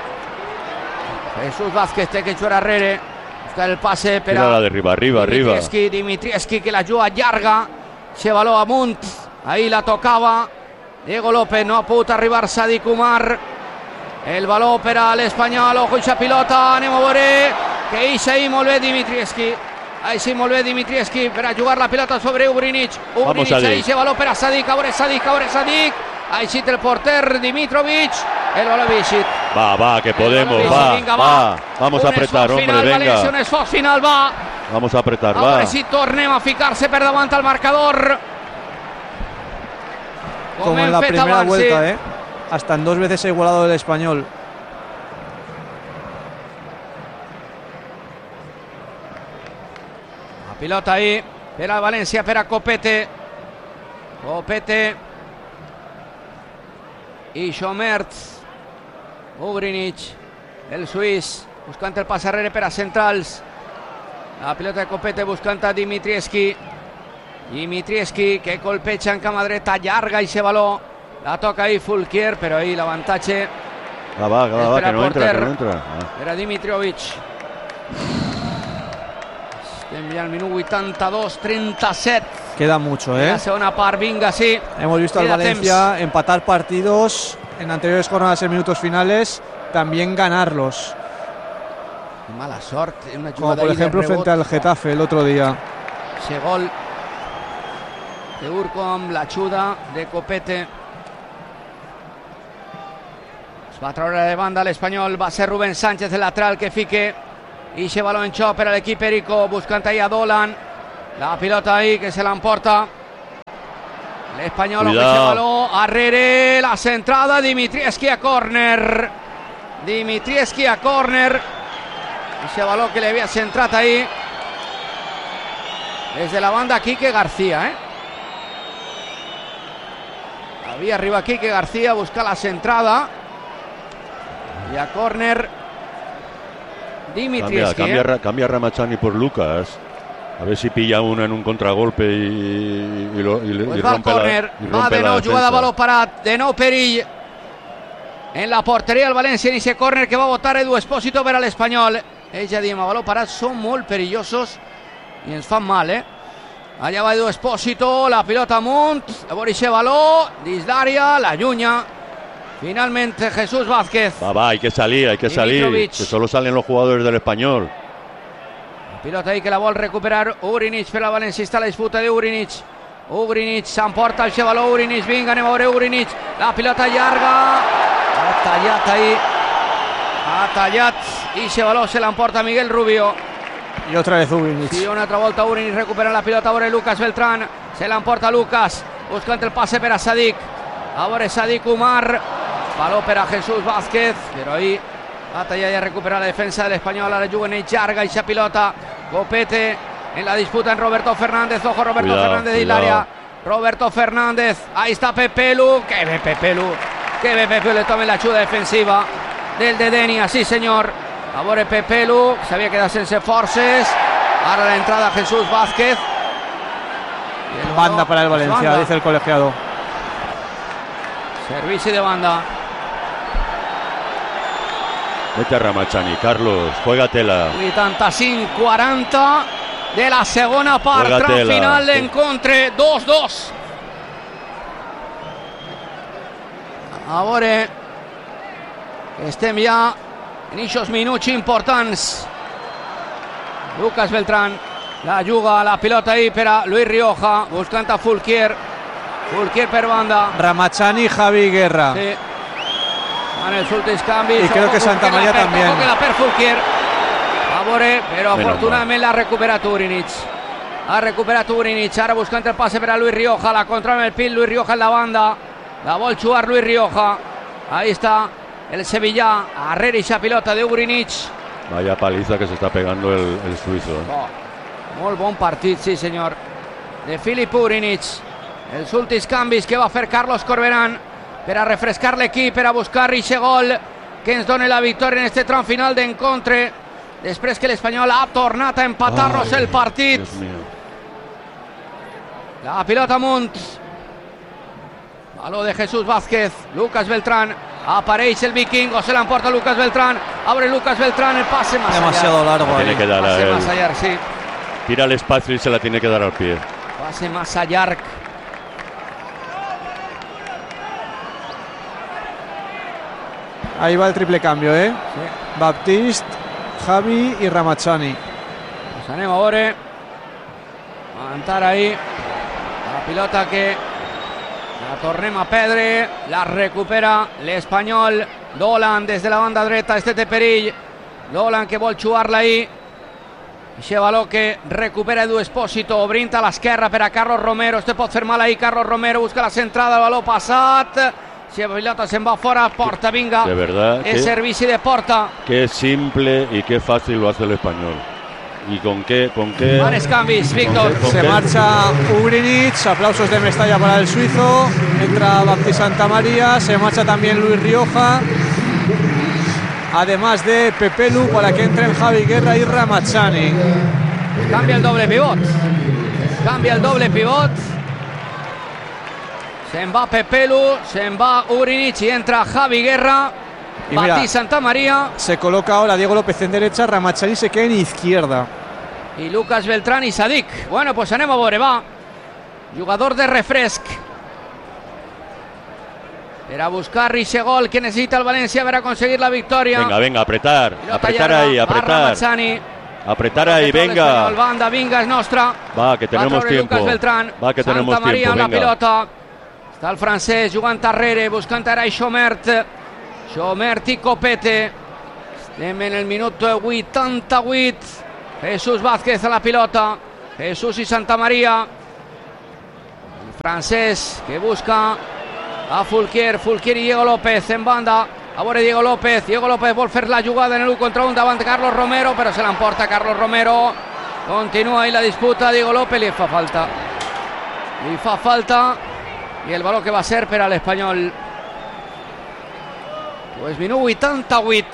Jesús Vázquez té que jugar arrere, buscar el passe per
Tira
a
la de arriba, arriba, arriba.
Dimitrievski, Dimitrievski que la juga llarga, se baló amunt, ahí la tocava Diego López, no ha pogut arribar Sadik Umar. El baló per a l'Espanyol, ojo eixa pilota, anem a veure que eixa ahí molt bé Dimitrievski. Ahí sí, molt bé Dimitrievski per a jugar la pilota sobre Ubrinic. Ubrinic, ahí se baló per a Sadik, a veure Sadik, a veure Sadik. Ahí sí el porter Dimitrovic. El baló Vicit.
Va, va, que podemos,
El
va,
vinga,
va. Vamos a
Un
apretar,
esforç
hombre,
final,
venga.
València, un esforç final, va.
Vamos a apretar,
A
va.
veure si tornem a ficar-se per davant al marcador.
Como
hem
en la
fet
primera
abans,
vuelta,
sí.
¿eh? Hasta en dos veces ha igualado el Español.
La pilota ahí per al València, per a Copete. Copete. I Schomertz. Ubrinic, el suís, buscant el pas arrere per a centrals. La pilota de Copete buscant a Dimitrievski. Dimitrievski que colpeja en cama dreta, llarga i se baló. La toca ahí Fulquier, però ahí l'avantatge
Va, va, va, va,
Espera,
que no entra,
porter.
que no entra. Ah.
era Dimitrovic. Estem ja al minut vuitanta-dos, trenta-set.
Queda mucho, ¿eh?
La segona part, vinga, sí.
Hemos visto al
Queda
Valencia empatar partidos en anteriores jornadas en minutos finales, también ganarlos.
Qué mala sort. Una
Como
jugada
por
ahí de
ejemplo
rebot.
frente al Getafe el otro día.
Ese gol de Urcom, la Chuda de Copete. Va a traer de banda el español, va a ser Rubén Sánchez el lateral que fique. Y se balón en xoc per a l'equip Perico, buscant ahí a Dolan. La pilota ahí que se la emporta l'Espanyol, que se baló arrere, la centrada, Dimitrievski a córner. Dimitrievski a córner. Ese balón que le había centrat ahí. Desde la banda Quique García, ¿eh? Había arriba Quique García, busca la centrada. Y a córner Dimitrievski.
Cambia, cambia,
¿eh?
cambia Ramachani por Lucas. A ver si pilla una en un contragolpe y, y, lo, y,
pues
y
va
rompe
al córner,
la,
va de nou, jugada baló parat, de nou Perill en la porteria del València, en ese córner que va a votar Edu Espósito per a l'Espanyol. Ells ja diem, a baló parat són molt perillosos i ens fan mal, eh? Allà va Edu Espósito, la pilota amunt, a veure ese baló, dins l'àrea, la llunya. Finalmente Jesús Vázquez.
Va, va, hay que salir, hay que salir, que solo salen los jugadores del Espanyol.
Pilota ahí que la vol recuperar Urinic per la València, està la disputa de Urinic. Urinic s'emporta el xavaló, Urinic, vinga, anem a veure Urinic, la pilota llarga, ha tallat ahí, ha tallat, i xavaló se l'emporta Miguel Rubio.
Y otra vez Urinic.
Sí, una altra volta Urinic recupera la pilota, a veure Lucas Beltrán, se l'emporta Lucas, buscant el passe per a Sadik, a veure Sadik Umar, baló per a Jesús Vázquez, però ahí ha tallat i ha recuperat la defensa de l'Espanyol, ara juguen ells llarga i esa pilota. Copete en la disputa en Roberto Fernández, ojo Roberto cuidado, Fernández y Hilaria. Roberto Fernández, ahí está Pepelu, que ve Pepelu, que ve Pepelu, le tome la ayuda defensiva del de Denia, sí señor. A veure Pepelu, se había quedado sense forces, ahora la entrada Jesús Vázquez.
Banda para el Valencia, banda, dice el colegiado.
Servici de banda.
Vete a Ramachani, Carlos, juégatela.
vuitanta-cinc quaranta de la segona part, tram final d'encontre, dos dos. A veure, estem ja en aquests minuts importants. Lucas Beltrán la juga, la pilota ahí per a Luis Rioja, buscant a Fulquier. Fulquier per banda.
Ramachani, Javi Guerra.
Sí. En els últims canvis,
y creo que Santa María
per,
también
que la per Fulquier a veure, però afortunadament l'ha recuperat Urinic, ha recuperat Urinic, ara buscant el passe per a Luis Rioja, la controla en el pit, Luis Rioja en la banda, la vol jugar Luis Rioja, ahí está el sevillà, arrere esa pilota de Urinic.
Vaya paliza que se está pegando el, el suizo, eh?
Oh, molt bon partit, sí senyor, de Filip Urinic. Els últims canvis que va fer Carlos Corberán per a refrescar l'equip, per a buscar aquest gol que ens dona la victòria en este tram final d'encontre, després que l'Espanyol ha tornat a empatar-nos el partit. La pilota amunt, baló de Jesús Vázquez, Lucas Beltrán, apareix el vikingo, se l'emporta Lucas Beltrán, abre Lucas Beltrán, el pase más
demasiado
allá.
largo,
tiene que dar
pase
a él.
más allá, sí.
Tira el espacio y se la tiene que dar al pie.
Pase más allá.
Ahí va el triple cambio, ¿eh?
Sí.
Baptiste, Javi y Ramachani.
Pues anem a veure. A avançar ahí. La pilota que la tornem a perdre. La recupera l'Espanyol. Dolan des de la banda dreta. Este té perill. Dolan que vol jugar-la ahí. Aquest baló que recupera Edu Espósito, obrint a l'esquerra per a Carlos Romero. Este pot fer mal ahí, Carlos Romero busca la centrada, el baló passat. Si la pilota se'n va fora, porta, vinga.
De verdad.
Es servici de porta.
Qué simple y qué fácil lo hace el Espanyol. Y con qué, con qué.
Varios cambios, Víctor.
¿Con qué?
Se marcha Urinic, aplausos de Mestalla para el suizo. Entra Baptiste Santa María, se marcha también Luis Rioja. Además de Pepelu para que entren Javi Guerra y Ramachani.
Cambia el doble pivot. Cambia el doble pivot. Se'n va Pepelu, se'n va Urinic y entra Javi Guerra.
Y mira,
Baptiste Santa María.
Se coloca ahora Diego López en derecha, Ramachani se queda en izquierda.
Y Lucas Beltrán y Sadik. Bueno, pues anem a veure, va. Jugador de refresc. Per a buscar ese gol que necesita el Valencia para conseguir la victoria.
Venga, venga, apretar.
Pilota
Apretar
llarga,
ahí,
va
apretar.
Ramachani.
Apretar ahí, venga.
Banda, vinga, es nostra.
Va, que tenemos tiempo.
Lucas Beltrán.
Va, que
Santa
tenemos
Maria
tiempo,
amb
venga.
la pilota. Està el francès jugant darrere, buscant ara Xomert. Xomert i Copete. Estem en el minut vuitanta-vuit. Jesús Vázquez a la pilota. Jesús i Santa Maria. El francès que busca a Fulquier. Fulquier i Diego López en banda. A veure Diego López. Diego López vol fer la jugada en el u contra un davant de Carlos Romero, però se l'emporta Carlos Romero. Continua ahí la disputa. Diego López li fa falta. Li fa falta. Y el balón que va a ser per a l'Espanyol. Pues minut vuitanta-vuit.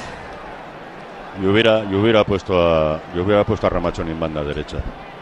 Yo hubiera, yo hubiera puesto a, yo hubiera puesto a Ramachón en banda derecha.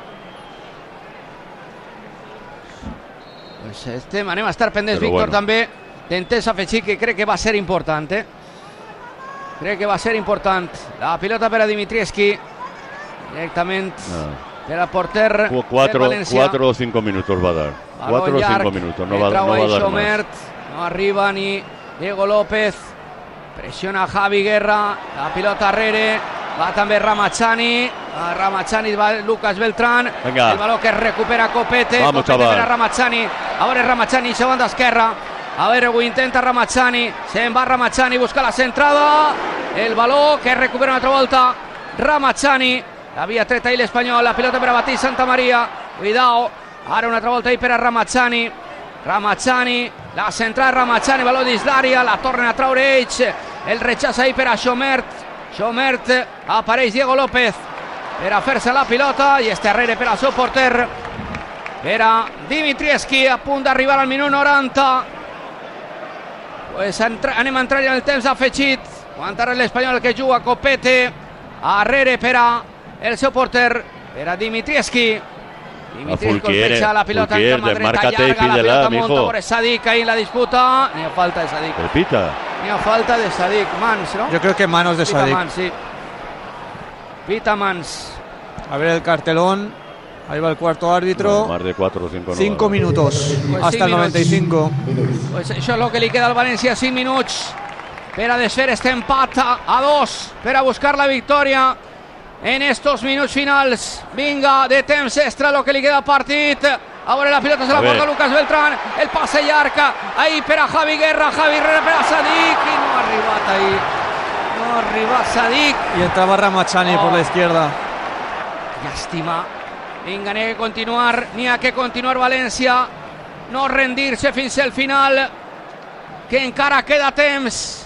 Pues este anem a estar pendents,
Però
Víctor,
bueno.
també d'entès afegir que crec que va ser important, eh? Crec que va ser important. La pilota per a Dimitrievski. Directament
Ah.
per al porter
Cu-
del
Cuatro,
València.
cuatro o cinco minutos va a dar.
Balón
Cuatro o
llarg,
cinco minutos. No
que
va, no
trau
va a
ahí
dar
Xomert.
más.
No arriba ni Diego López. Presiona Javi Guerra. La pilota darrere. Va també Ramachani. A Ramachani va Lucas Beltrán.
Venga.
El balón que recupera Copete.
Vamos,
Copete
chaval.
per a Ramachani. A veure Ramachani, a banda esquerra. A veure, ho intenta Ramachani. Se'n va Ramachani, busca la centrada. El baló que recupera una altra volta Ramachani. Havia tret ahí l'Espanyol. La pilota per a Batí Santa Maria. Cuidao. Ara una altra volta ahí per a Ramachani. Ramachani, la centrada Ramachani, baló d'Islària, la tornen a traure ells. El rechaç ahí per a Xomert. Xomert, apareix Diego López per a fer-se la pilota i este darrere per al seu porter. Era Dimitrievski, a punt d'arribar al minut noranta. Pues entra, anem a entrar en el temps afegit. Aguantarà l'Espanyol que juga Copete. Arrere per a el seu porter, per a Dimitrievski. Dimitrievski
Fulquier,
colpeja la pilota en
Fulquier,
cama dreta,
desmárcate y
llarga, la
pídela,
pilota
mijo.
monta por Sadik ahí en la disputa. Ni a falta de Sadik.
El pita.
Ni a falta de Sadik. Mans, ¿no?
Yo creo que manos de
Pita
Sadik.
Mans, sí. Pita Mans.
A ver el cartelón. Ahí va el cuarto árbitro.
No, más de cuatro o cinco. No
Cinco
va a dar.
minutos.
Pues
Hasta
cinc
el noventa y cinco.
Pues això és el que li queda al València, cinc minuts per a desfer este empat a, a dos, per a buscar la victòria en estos minuts finals. Vinga, de temps extra lo que li queda al partit. A veure, la pilota se la
A
porta
ver.
Lucas Beltrán, el passe llarg ahí per a Javi Guerra, Javi Guerra per a Sadik i no ha arribat ahí. No ha arribat Sadik.
Y entraba Ramachani
Oh.
por la izquierda.
Llàstima. Vinga, n'hi ha que continuar, n'hi ha que continuar València, no rendir-se fins al final, que encara queda temps.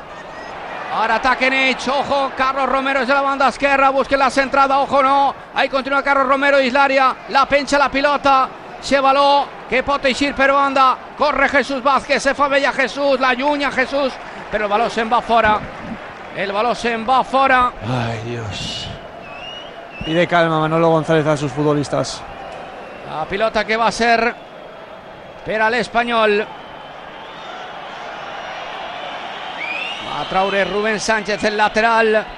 Ara ataquen ells, ojo, Carlos Romero és de la banda esquerra, busquen la centrada, ojo no, ahí continua Carlos Romero, Islària, la penja la pilota, se baló, que pot eixir per banda, corre Jesús Vázquez, se fa bella Jesús, la llunya Jesús, però el baló se'n va fora, el baló se'n va fora.
Ay, Dios. Pide calma Manolo González a sus futbolistas.
La pilota que va a ser per a l'Espanyol. Va a traure Rubén Sánchez, el lateral. La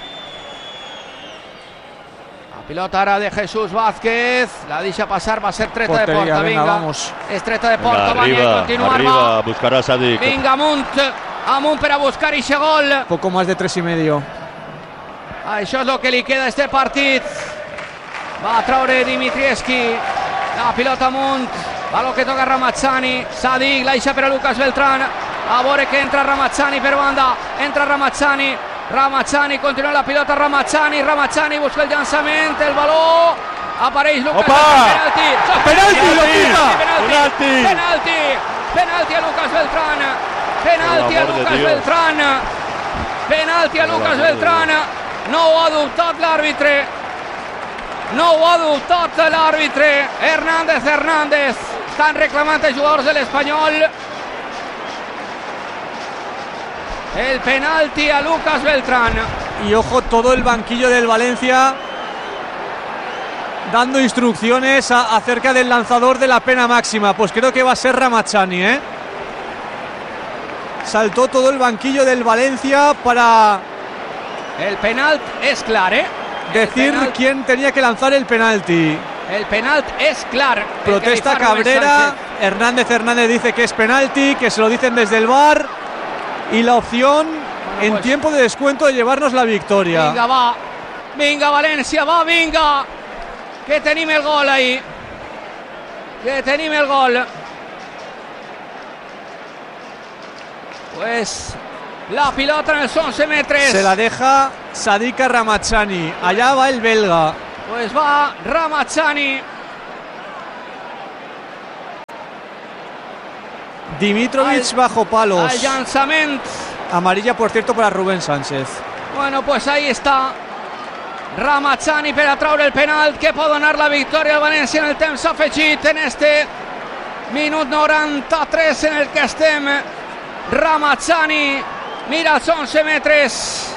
pilota ara de Jesús Vázquez. La deixa passar, va a ser treta de
Portería,
porta.
venga,
Vinga,
vamos.
és treta de
Venga,
porta. Va a
arriba,
continuar,
arriba,
va.
buscará a Sadik.
Vinga, amunt. Amunt per a buscar ixe gol.
Poco más de tres y medio.
Això és el que li queda a este partit. Va a traure Dimitrievski. La pilota amunt. Baló que toca Ramachani. Sadik, la deixa per a Lucas Beltrán. A veure que entra Ramachani per banda. Entra Ramachani. Ramachani, continua la pilota Ramachani. Ramachani busca el llançament. El baló. Apareix Lucas
Opa!
Beltrán. Penalti.
Penalti, lo quita.
Penalti.
Penalti.
Penalti. Penalti a Lucas Beltrán. Penalti a
Por el amor de
Lucas
Dios.
Beltrán. Penalti a
Por el
Lucas
amor de
Beltrán. No ho ha dubtat l'àrbitre. No ho ha dubtat l'àrbitre. Hernández Hernández. Estan reclamant els jugadors de l'Espanyol. El penalti a Lucas Beltrán.
Y ojo, todo el banquillo del Valencia dando instrucciones a- acerca del lanzador de la pena máxima. Pues creo que va a ser Ramachani, ¿eh? Saltó todo el banquillo del Valencia para
El penalt és clar, eh?
decir
el penalt,
quién tenía que lanzar el penalti.
el penalt és clar. El que li
Protesta
fa Rubén
Cabrera.
Sánchez.
Hernández Hernández dice que es penalti, que se lo dicen desde el V A R. Y la opción en
pues-
tiempo de descuento de llevarnos la victoria.
Vinga, va. Vinga, València, va, vinga, que tenim el gol ahí, que tenim el gol. Pues la pilota en els once metres.
Se la deja Sadiqa Ramazani. Allá va el belga.
Pues va Ramazani.
Dimitrovic
Al-
bajo palos.
Al llançament.
Amarilla, por cierto, para Rubén Sánchez.
Bueno, pues ahí está Ramazani per atraure el penal que pot donar la victòria al València en el temps afegit en este minut noranta-tres en el que estem. Ramazani mira els once metres,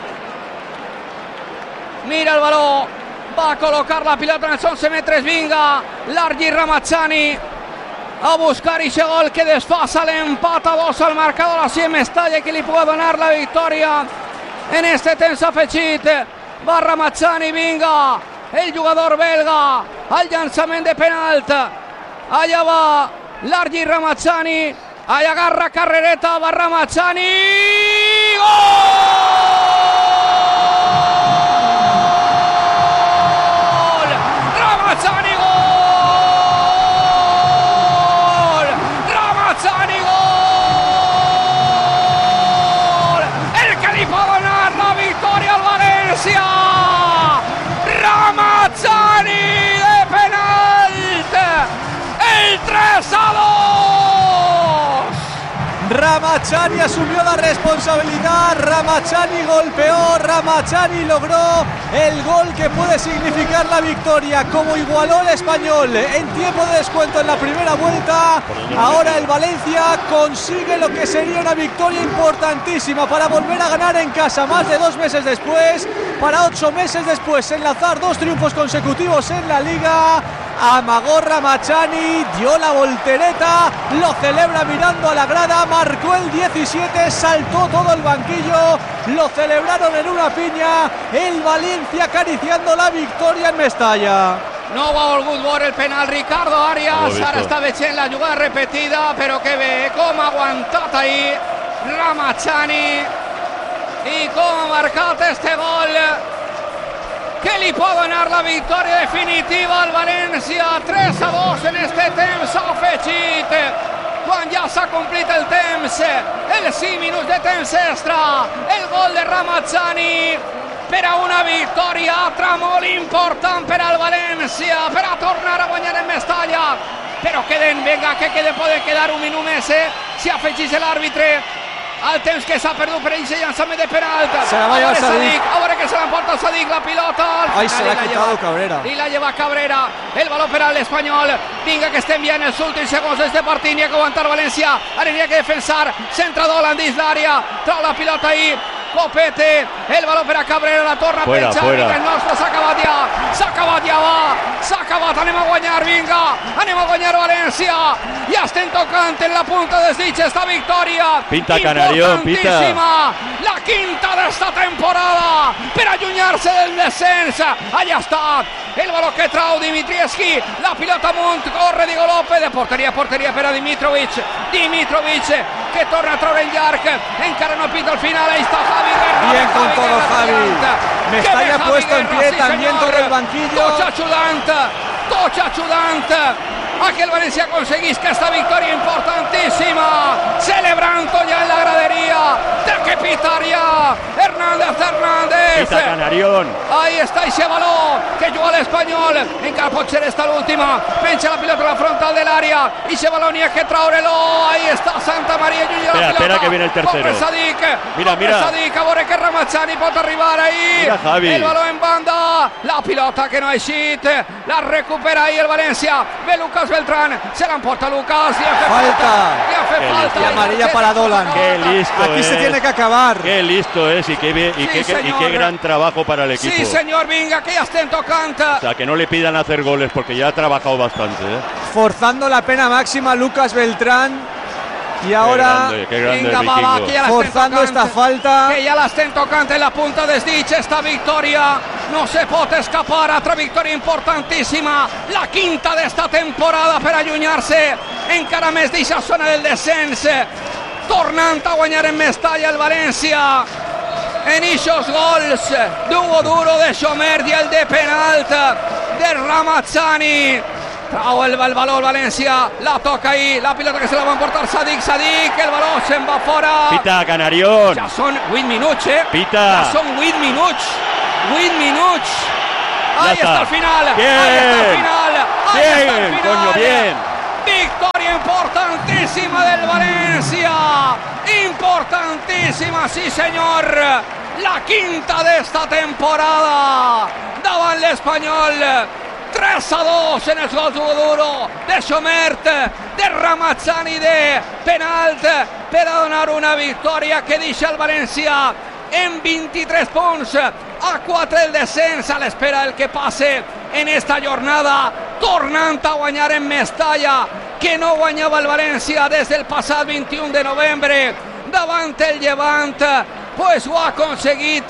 mira el baló, va a col·locar la pilota en els once metres. Vinga, Largi Ramazani a buscar ese gol que desfasa l'empat a dos al marcador així en Mestalla, que li pot donar la victòria en este temps afegit. Va Ramazani, vinga, el jugador belga, al llançament de penalt. Allà va Largi Ramazani, allà agarra carrereta, va Ramazani, gol! Ramazani, gol! Ramazani, gol! El que li pot donar la victòria al València! Ramazani de penalt! El tres a dos!
Ramazani asumió la responsabilidad, Ramazani golpeó, Ramazani logró el gol que puede significar la victoria, como igualó el Español en tiempo de descuento en la primera vuelta. Ahora el Valencia consigue lo que sería una victoria importantísima para volver a ganar en casa más de dos meses después, para ocho meses después enlazar dos triunfos consecutivos en la Liga. Amagó Ramazani, dio la voltereta, lo celebra mirando a la grada, marcó el diecisiete, saltó todo el banquillo, lo celebraron en una piña, el Valencia acariciando la victoria en Mestalla.
No ha volgut veure el penal Ricardo Arias, ara està veient la jugada repetida, però que bé, com ha aguantat ahí Ramazani i com ha marcat este gol que li pot donar la victòria definitiva al València. Tres a dos en este temps afegit, quan ja s'ha complit el temps, els cinc minuts de temps extra. El gol de Ramazani per a una victòria altra molt important per al València, per a tornar a guanyar en Mestalla. Però queden, venga, que quede, poden quedar un minut més, eh? Si afegís l'àrbitre al temps que s'ha perdut per ell llançament de penalt.
Se la va a llevar Sadik.
A veure que se l'emporta Sadik la pilota.
Ay, se la ha quitado Cabrera.
I la lleva Cabrera. El baló per a l'Espanyol. Vinga, que estem ja en els últims segons d'este partit. N'hi ha que aguantar València. Ara n'hi ha que defensar. Centra Dolan dins l'àrea. Trau la pilota ahí. Copete, el baló per a Cabrera, la torna a
Fuera,
penjar,
fuera.
vinga, el nostre s'ha acabat ja, s'ha acabat ja, va, s'ha acabat, anem a guanyar, vinga, anem a guanyar València, ja estem tocant en la punta dels dits esta victòria,
Pinta, Canarión, pinta.
importantíssima, la quinta d'esta temporada, per allunyar-se del descens, allà està, el baló que trau Dimitrievski, la pilota amunt, corre Diego López, de porteria a porteria per a Dimitrovic, Dimitrovic, que torna a treure en llarg, encara no pita al final, ahí está Javi Guerra.
Bien con
Javi
todo
Guerra
Javi.
Tallante.
Mestalla
Que bé Javi
puesto en
Guerra,
pie
sí,
también
senyor.
sobre el banquillo.
Tots ajudant, tots ajudant a que el València aconseguís aquesta victòria importantíssima, celebrando ya en la gradería de que pitaria Hernández Hernández.
Pita Canarión.
Ahí está ese baló que juga l'Espanyol, encara pot ser esta l'última, penja la pilota a la frontal de l'àrea, i ese baló n'hi ha que traure-lo, ahí está Santa María, lluny de la
Espera,
pilota,
espera que viene el tercero.
Compre Sadik,
Mira,
compre
mira.
Sadik, a veure que Ramazani pot arribar ahí,
Mira, Javi.
el baló en banda, la pilota que no ha eixit, la recupera ahí el València, ve Lucas Beltrán, se l'emporta Lucas, li ha fet
Falta.
li ha fet
Qué
falta,
Y amarilla para Dolan.
Qué listo
Aquí
es.
se tiene que acabar.
Qué listo es y qué, bien- y
Sí,
qué, y
señor.
qué gran trabajo para el equipo.
Sí, senyor, vinga, que ja estem tocant.
O sea, que no le pidan hacer goles porque ya ha trabajado bastante. ¿eh?
Forzando la pena máxima Lucas Beltrán. Y ahora
Qué grande, qué grande
Vinga,
el
va, va,
vikingo.
que ja l'estem
forzando
tocant.
esta falta.
Que ja l'estem tocant en la punta dels dits, esta victòria no se pot escapar, altra victòria importantíssima, la quinta d'esta temporada per allunyar-se encara més d'eixa zona del descens, tornant a guanyar en Mestalla el València. en esos gols d'Hugo Duro, de Sommer y el de penalt de Ramazzani. Trau el, el valor Valencia, la toca ahí, la pilota que se la va a emportar Sadik, Sadik, el balón se va fora.
Pita, Canarión.
Ya son ocho minutos, eh.
Pita.
Ya son ocho minutos. ocho minutos. Ahí
está.
está el final.
Bien.
Ahí está el final. Ahí
Bien,
está el final.
coño, bien.
Victoria importantísima del Valencia. Importantísima, sí señor. La quinta de esta temporada. Daba el español. tres a dos en el gol duro de Somert, de Ramazzani de penalt per a donar una victòria que deixa el València en vint-i-tres punts, a quatre el descens, a l'espera del que passe en esta jornada, tornant a guanyar en Mestalla, que no guanyava el València des del passat vint-i-un de novembre davant el Llevant, pues ho ha aconseguit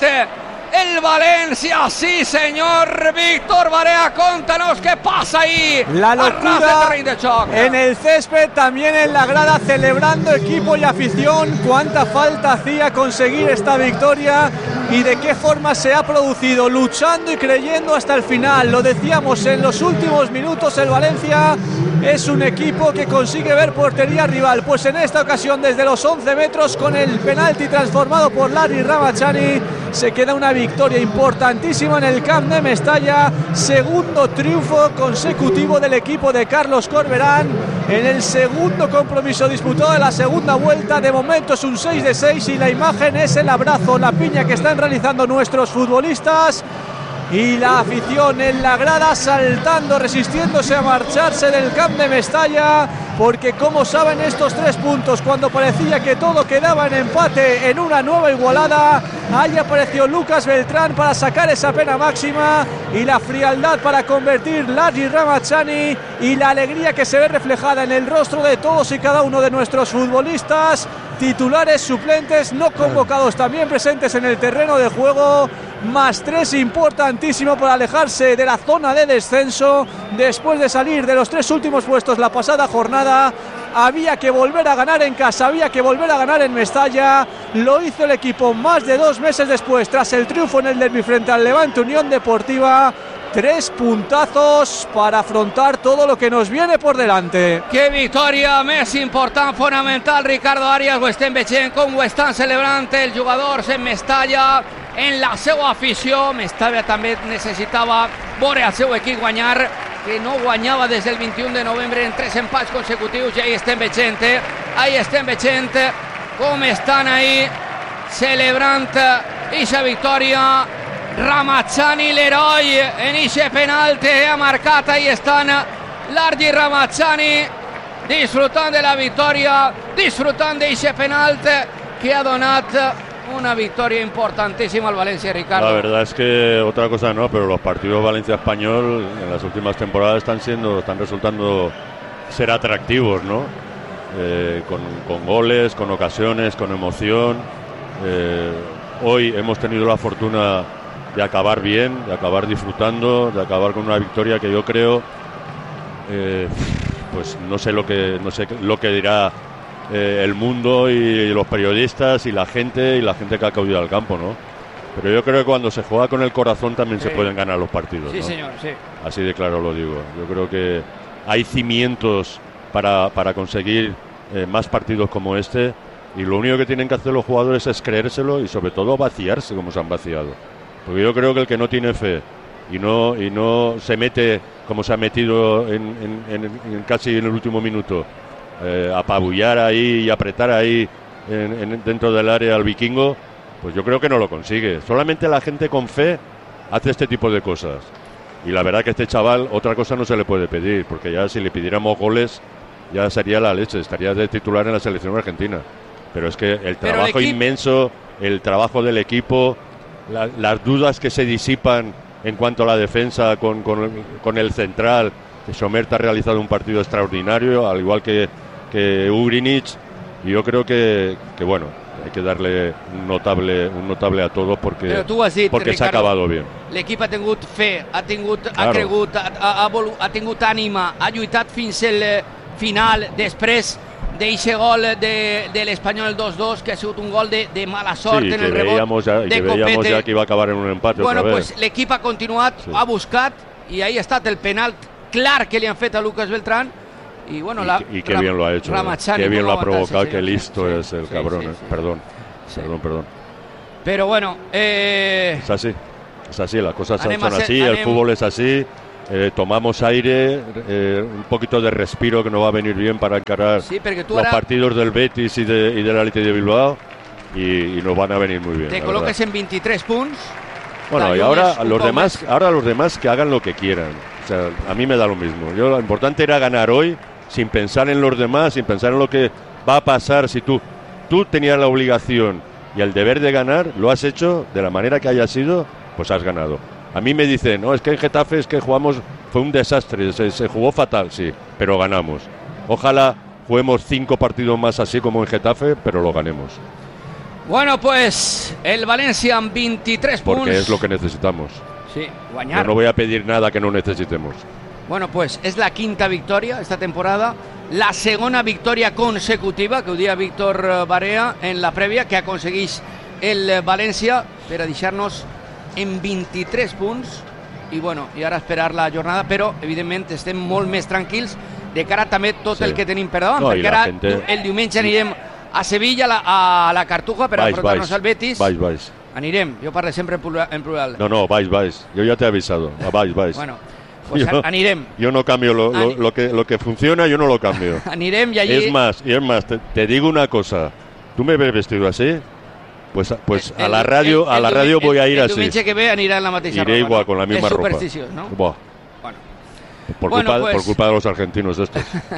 el Valencia, sí señor. Víctor Barea, contanos qué pasa ahí.
La locura
de
en el césped, también en la grada, celebrando equipo y afición. Cuánta falta hacía conseguir esta victoria y de qué forma se ha producido, luchando y creyendo hasta el final. Lo decíamos, en los últimos minutos el Valencia es un equipo que consigue ver portería rival. Pues en esta ocasión, desde los once metros, con el penalti transformado por Larry Ramazzani, se queda una victoria importantísima en el Camp de Mestalla. Segundo triunfo consecutivo del equipo de Carlos Corberán en el segundo compromiso disputado de la segunda vuelta. De momento es un seis de seis y la imagen es el abrazo, la piña que están realizando nuestros futbolistas. Y la afición en la grada saltando, resistiéndose a marcharse del Camp de Mestalla, porque como saben, estos tres puntos, cuando parecía que todo quedaba en empate, en una nueva igualada, ahí apareció Lucas Beltrán para sacar esa pena máxima y la frialdad para convertir Larry Ramazzani, y la alegría que se ve reflejada en el rostro de todos y cada uno de nuestros futbolistas, titulares, suplentes, no convocados, también presentes en el terreno de juego. Más tres importantísimo para alejarse de la zona de descenso después de salir de los tres últimos puestos la pasada jornada. Había que volver a ganar en casa, había que volver a ganar en Mestalla. Lo hizo el equipo más de dos meses después, tras el triunfo en el derbi frente al Levante Unión Deportiva. Tres puntazos para afrontar todo lo que nos viene por delante.
Qué victòria més important, fonamental. Ricardo Arias, ho estem veient com ho estan celebrant els jugadors en Mestalla, en la seva afició. Mestalla també necessitava veure el seu equip guanyar, que no guanyava des del vint-i-un de novembre en tres empats consecutius, i ahí estem veient, eh? ahí estem veient com estan ahí celebrant aquesta victòria. Ramazzani, l'heroi, en ixe penalti ha marcat, ahí estan Larry Ramazzani disfrutant de la victòria, disfrutant d'ixe penalti que ha donat una victoria importantísima al Valencia, Ricardo.
La verdad es que otra cosa no, pero los partidos Valencia-Español en las últimas temporadas están siendo, están resultando ser atractivos, ¿no? Eh, con, con goles, con ocasiones, con emoción. Eh, hoy hemos tenido la fortuna de acabar bien, de acabar disfrutando, de acabar con una victoria que yo creo, eh, pues no sé lo que no sé lo que dirá eh, el mundo y los periodistas y la gente y la gente que ha acudido al campo, ¿no? Pero yo creo que cuando se juega con el corazón también sí. se pueden ganar los partidos,
sí,
¿no?
señor, sí.
Así de claro lo digo. Yo creo que hay cimientos para, para conseguir eh, más partidos como este, y lo único que tienen que hacer los jugadores es creérselo y sobre todo vaciarse como se han vaciado. Porque yo creo que el que no tiene fe y no y no se mete como se ha metido en, en, en, en casi en el último minuto, eh, apabullar ahí y apretar ahí en, en, dentro del área al vikingo, pues yo creo que no lo consigue. Solamente la gente con fe hace este tipo de cosas. Y la verdad que este chaval, otra cosa no se le puede pedir, porque ya si le pidiéramos goles ya sería la leche, estaría de titular en la selección argentina. Pero es que el trabajo el inmenso, el trabajo del equipo, La, las dudas que se disipan en cuanto a la defensa con, con, con el central, que Sommer ha realizado un partido extraordinario, al igual que, que Ugrinic, y yo creo que, que bueno, hay que darle un notable, un notable a todos porque, dit, porque Ricardo, s'ha acabat bien.
L'equip ha tingut fe, ha, tingut, claro. ha cregut, ha, ha, ha tingut ànima, ha lluitat fins al final. Després de ese gol de, del Espanyol dos dos, que ha sido un gol de, de mala sort
sí,
en
que
el rebot
veíamos ya,
de
que veíamos
Copete.
ya que iba a acabar en un empate
Bueno,
otra
pues
vez.
l'equip ha continuat,
Sí.
ha buscat, i ahí ha estat el penal clar que li han fet a Lucas Beltrán. Y bueno,
y,
la,
y qué bien lo ha hecho,
Ramachani,
qué bien lo ha
muy avanzado,
provocado,
sí,
qué
sí,
listo
sí,
es el
sí,
cabrón.
sí,
eh.
sí.
Perdón,
Sí.
perdón, perdón.
Pero bueno, eh,
Es así, es así, las cosas son,
Anem
son
a ser-
así, el
anem-
fútbol es así. eh, tomamos aire, eh, un poquito de respiro que nos va a venir bien para encarar
sí, perquè tu
los
ara
partidos del Betis y, de, y del Athletic de Bilbao y, y nos van a venir muy bien.
te
la
col·loques
verdad.
en veintitrés punts.
Bueno, y
Dayunes
ahora
un
los
poc
demás,
més.
ahora los demás que hagan lo que quieran. O sea, a mí me da lo mismo. Yo lo importante era ganar hoy sin pensar en los demás, sin pensar en lo que va a pasar. Si tú, tú tenías la obligación y el deber de ganar, lo has hecho de la manera que haya sido, pues has ganado. A mí me dicen, no, es que en Getafe es que jugamos, fue un desastre, se, se jugó fatal, sí, pero ganamos. Ojalá juguemos cinco partidos más así como en Getafe, pero lo ganemos.
Bueno, pues el València amb vint-i-tres punts.
Porque es lo que necesitamos.
Sí,
Yo
guanyar.
no voy a pedir nada que no necesitemos.
Bueno, pues es la quinta victòria esta temporada, la segona victòria consecutiva, que ho dia Víctor Barea en la prèvia, que aconsegueix el València per a deixar-nos en vint-i-tres punts. I bueno, i ara esperar la jornada, però evidentment estem molt més tranquils de cara també tot
Sí.
el que tenim per davant,
No, i
perquè
la
ara
gente-
el diumenge anirem a Sevilla, a la, a la Cartuja, per a
Vais,
enfrontar-nos
vais,
al Betis.
vais, vais.
Anirem, jo parlo sempre en plural. En plural.
No, no, vais, vais. Yo ya te he avisado. Vais, vais.
Bueno, pues
Yo-
anirem.
Yo no cambio lo, lo-
Ani-
lo que, lo que funciona, yo no lo cambio.
Anirem i allí...
Es más, y es más, te, te digo una cosa. ¿Tú me ves vestido así? Pues, pues a
El-
la radio,
el-
a
el
la
diumi-
radio voy a
el-
ir
el
así.
diumenge que ve anirà en la mateixa
Iré
roba,
igual,
no?
con la misma
és
ropa.
supersticiós, no?
Buah,
Bueno.
por,
Bueno,
culpa,
pues-
por culpa de los argentinos estos.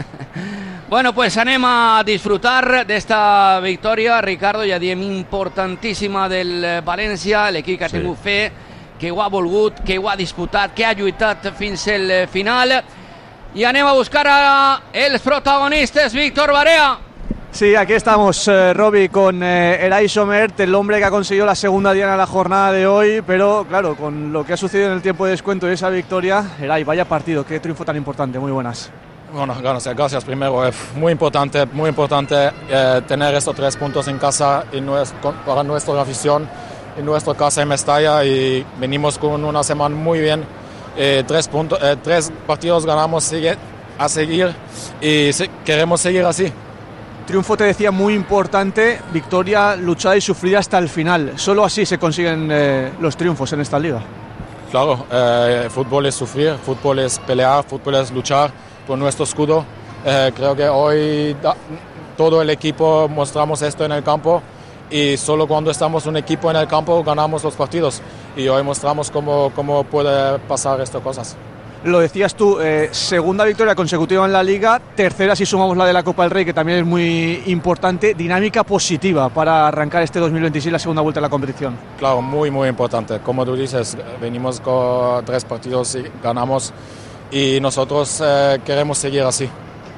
Bueno, pues anem a disfrutar d'esta victòria, Ricardo, ja diem importantíssima del eh, València, l'equip que ha
Sí.
tingut fe, que ho ha volgut, que ho ha disputat, que ha lluitat fins al eh, final. I anem a buscar a els protagonistes, Víctor Barea.
Sí, aquí estamos, eh, Robbie, con eh, Eray Somert, el hombre que ha conseguido la segunda diana de la jornada de hoy, pero claro, con lo que ha sucedido en el tiempo de descuento y esa victoria, Eray, vaya partido, qué triunfo tan importante, muy buenas.
Bueno, gracias, gracias primero. Es muy importante, muy importante eh, tener estos tres puntos en casa y nues- con- para nuestra afición, en nuestra casa en Mestalla, y venimos con una semana muy bien. Eh, tres, puntos, eh, tres partidos ganamos sigue, a seguir y se- queremos seguir así.
Triunfo, te decía, muy importante, victoria luchada y sufrida hasta el final. Solo así se consiguen eh, los triunfos en esta liga.
Claro, eh, fútbol es sufrir, fútbol es pelear, fútbol es luchar por nuestro escudo. Eh, creo que hoy da- todo el equipo mostramos esto en el campo, y solo cuando estamos un equipo en el campo ganamos los partidos, y hoy mostramos cómo, cómo puede pasar estas cosas.
Lo decías tú, eh, segunda victoria consecutiva en la Liga, tercera si sumamos la de la Copa del Rey, que también es muy importante, dinámica positiva para arrancar este dos mil veintiséis, la segunda vuelta de la competición.
Claro, muy, muy importante. Como tú dices, venimos con tres partidos y ganamos, y nosotros eh, queremos seguir así.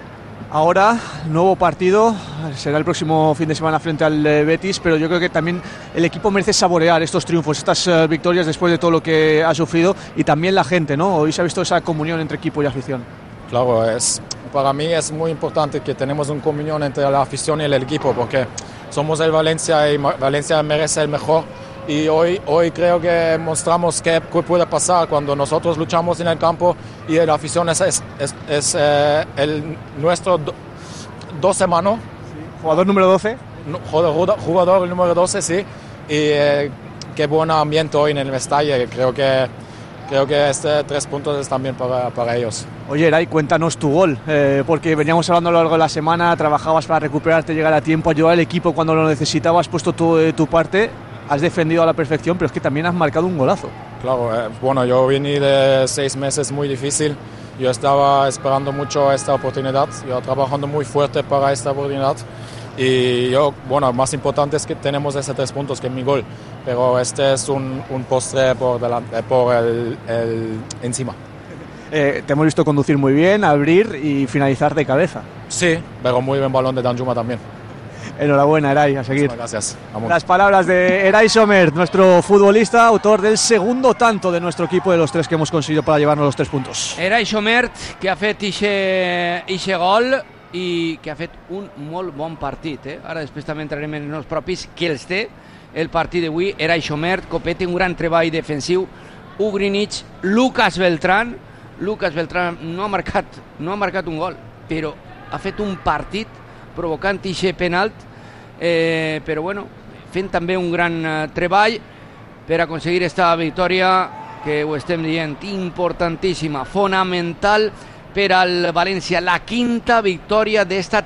Ahora, nuevo partido, será el próximo fin de semana frente al eh, Betis, pero yo creo que también el equipo merece saborear estos triunfos, estas eh, victorias después de todo lo que ha sufrido, y también la gente, ¿no? Hoy se ha visto esa comunión entre equipo y afición.
Claro, es, para mí es muy importante que tenemos una comunión entre la afición y el equipo, porque somos el Valencia y Ma- Valencia merece el mejor, y hoy, hoy creo que mostramos qué qué puede pasar cuando nosotros luchamos en el campo y la afición es, es, es, es, eh, el, nuestro do, doce mano,
Jugador número doce.
no, jugador, jugador número doce, sí, y eh, qué buen ambiente hoy en el Mestalla. Creo que, creo que este tres puntos es también para, para ellos.
Oye, Eray, cuéntanos tu gol, eh, porque veníamos hablando a lo largo de la semana, trabajabas para recuperarte, llegar a tiempo, ayudar al equipo cuando lo necesitabas, has puesto todo de tu parte, has defendido a la perfección, pero es que también has marcado un golazo.
Claro, eh, bueno, yo vine de seis meses muy difícil. Yo estaba esperando mucho esta oportunidad, yo trabajando muy fuerte para esta oportunidad. Y yo, bueno, más importante es que tenemos esos tres puntos, que es mi gol. Pero este es un, un postre por, delante, por el, el encima.
Eh, te hemos visto conducir muy bien, abrir y finalizar de cabeza.
Sí, pero muy buen balón de Danjuma también.
Enhorabuena, Eray, a seguir.
Muchas gracias. Vamos.
Las palabras de Eray Somert, nuestro futbolista, autor del segundo tanto de nuestro equipo, de los tres que hemos conseguido para llevarnos los tres puntos.
Eray Somert, que ha fet ixe, ixe gol, i que ha fet un molt bon partit, eh? Ara després també entrarem en els propis que els té el partit d'avui. Era Xomert, Copete, un gran treball defensiu, Ugrinic, Lucas Beltrán. Lucas Beltrán no ha marcat, no ha marcat un gol, però ha fet un partit provocant ixe penalt, eh, però bueno, fent també un gran eh, treball per aconseguir esta victòria que ho estem dient, importantíssima, fonamental per al València, la quinta victòria d'esta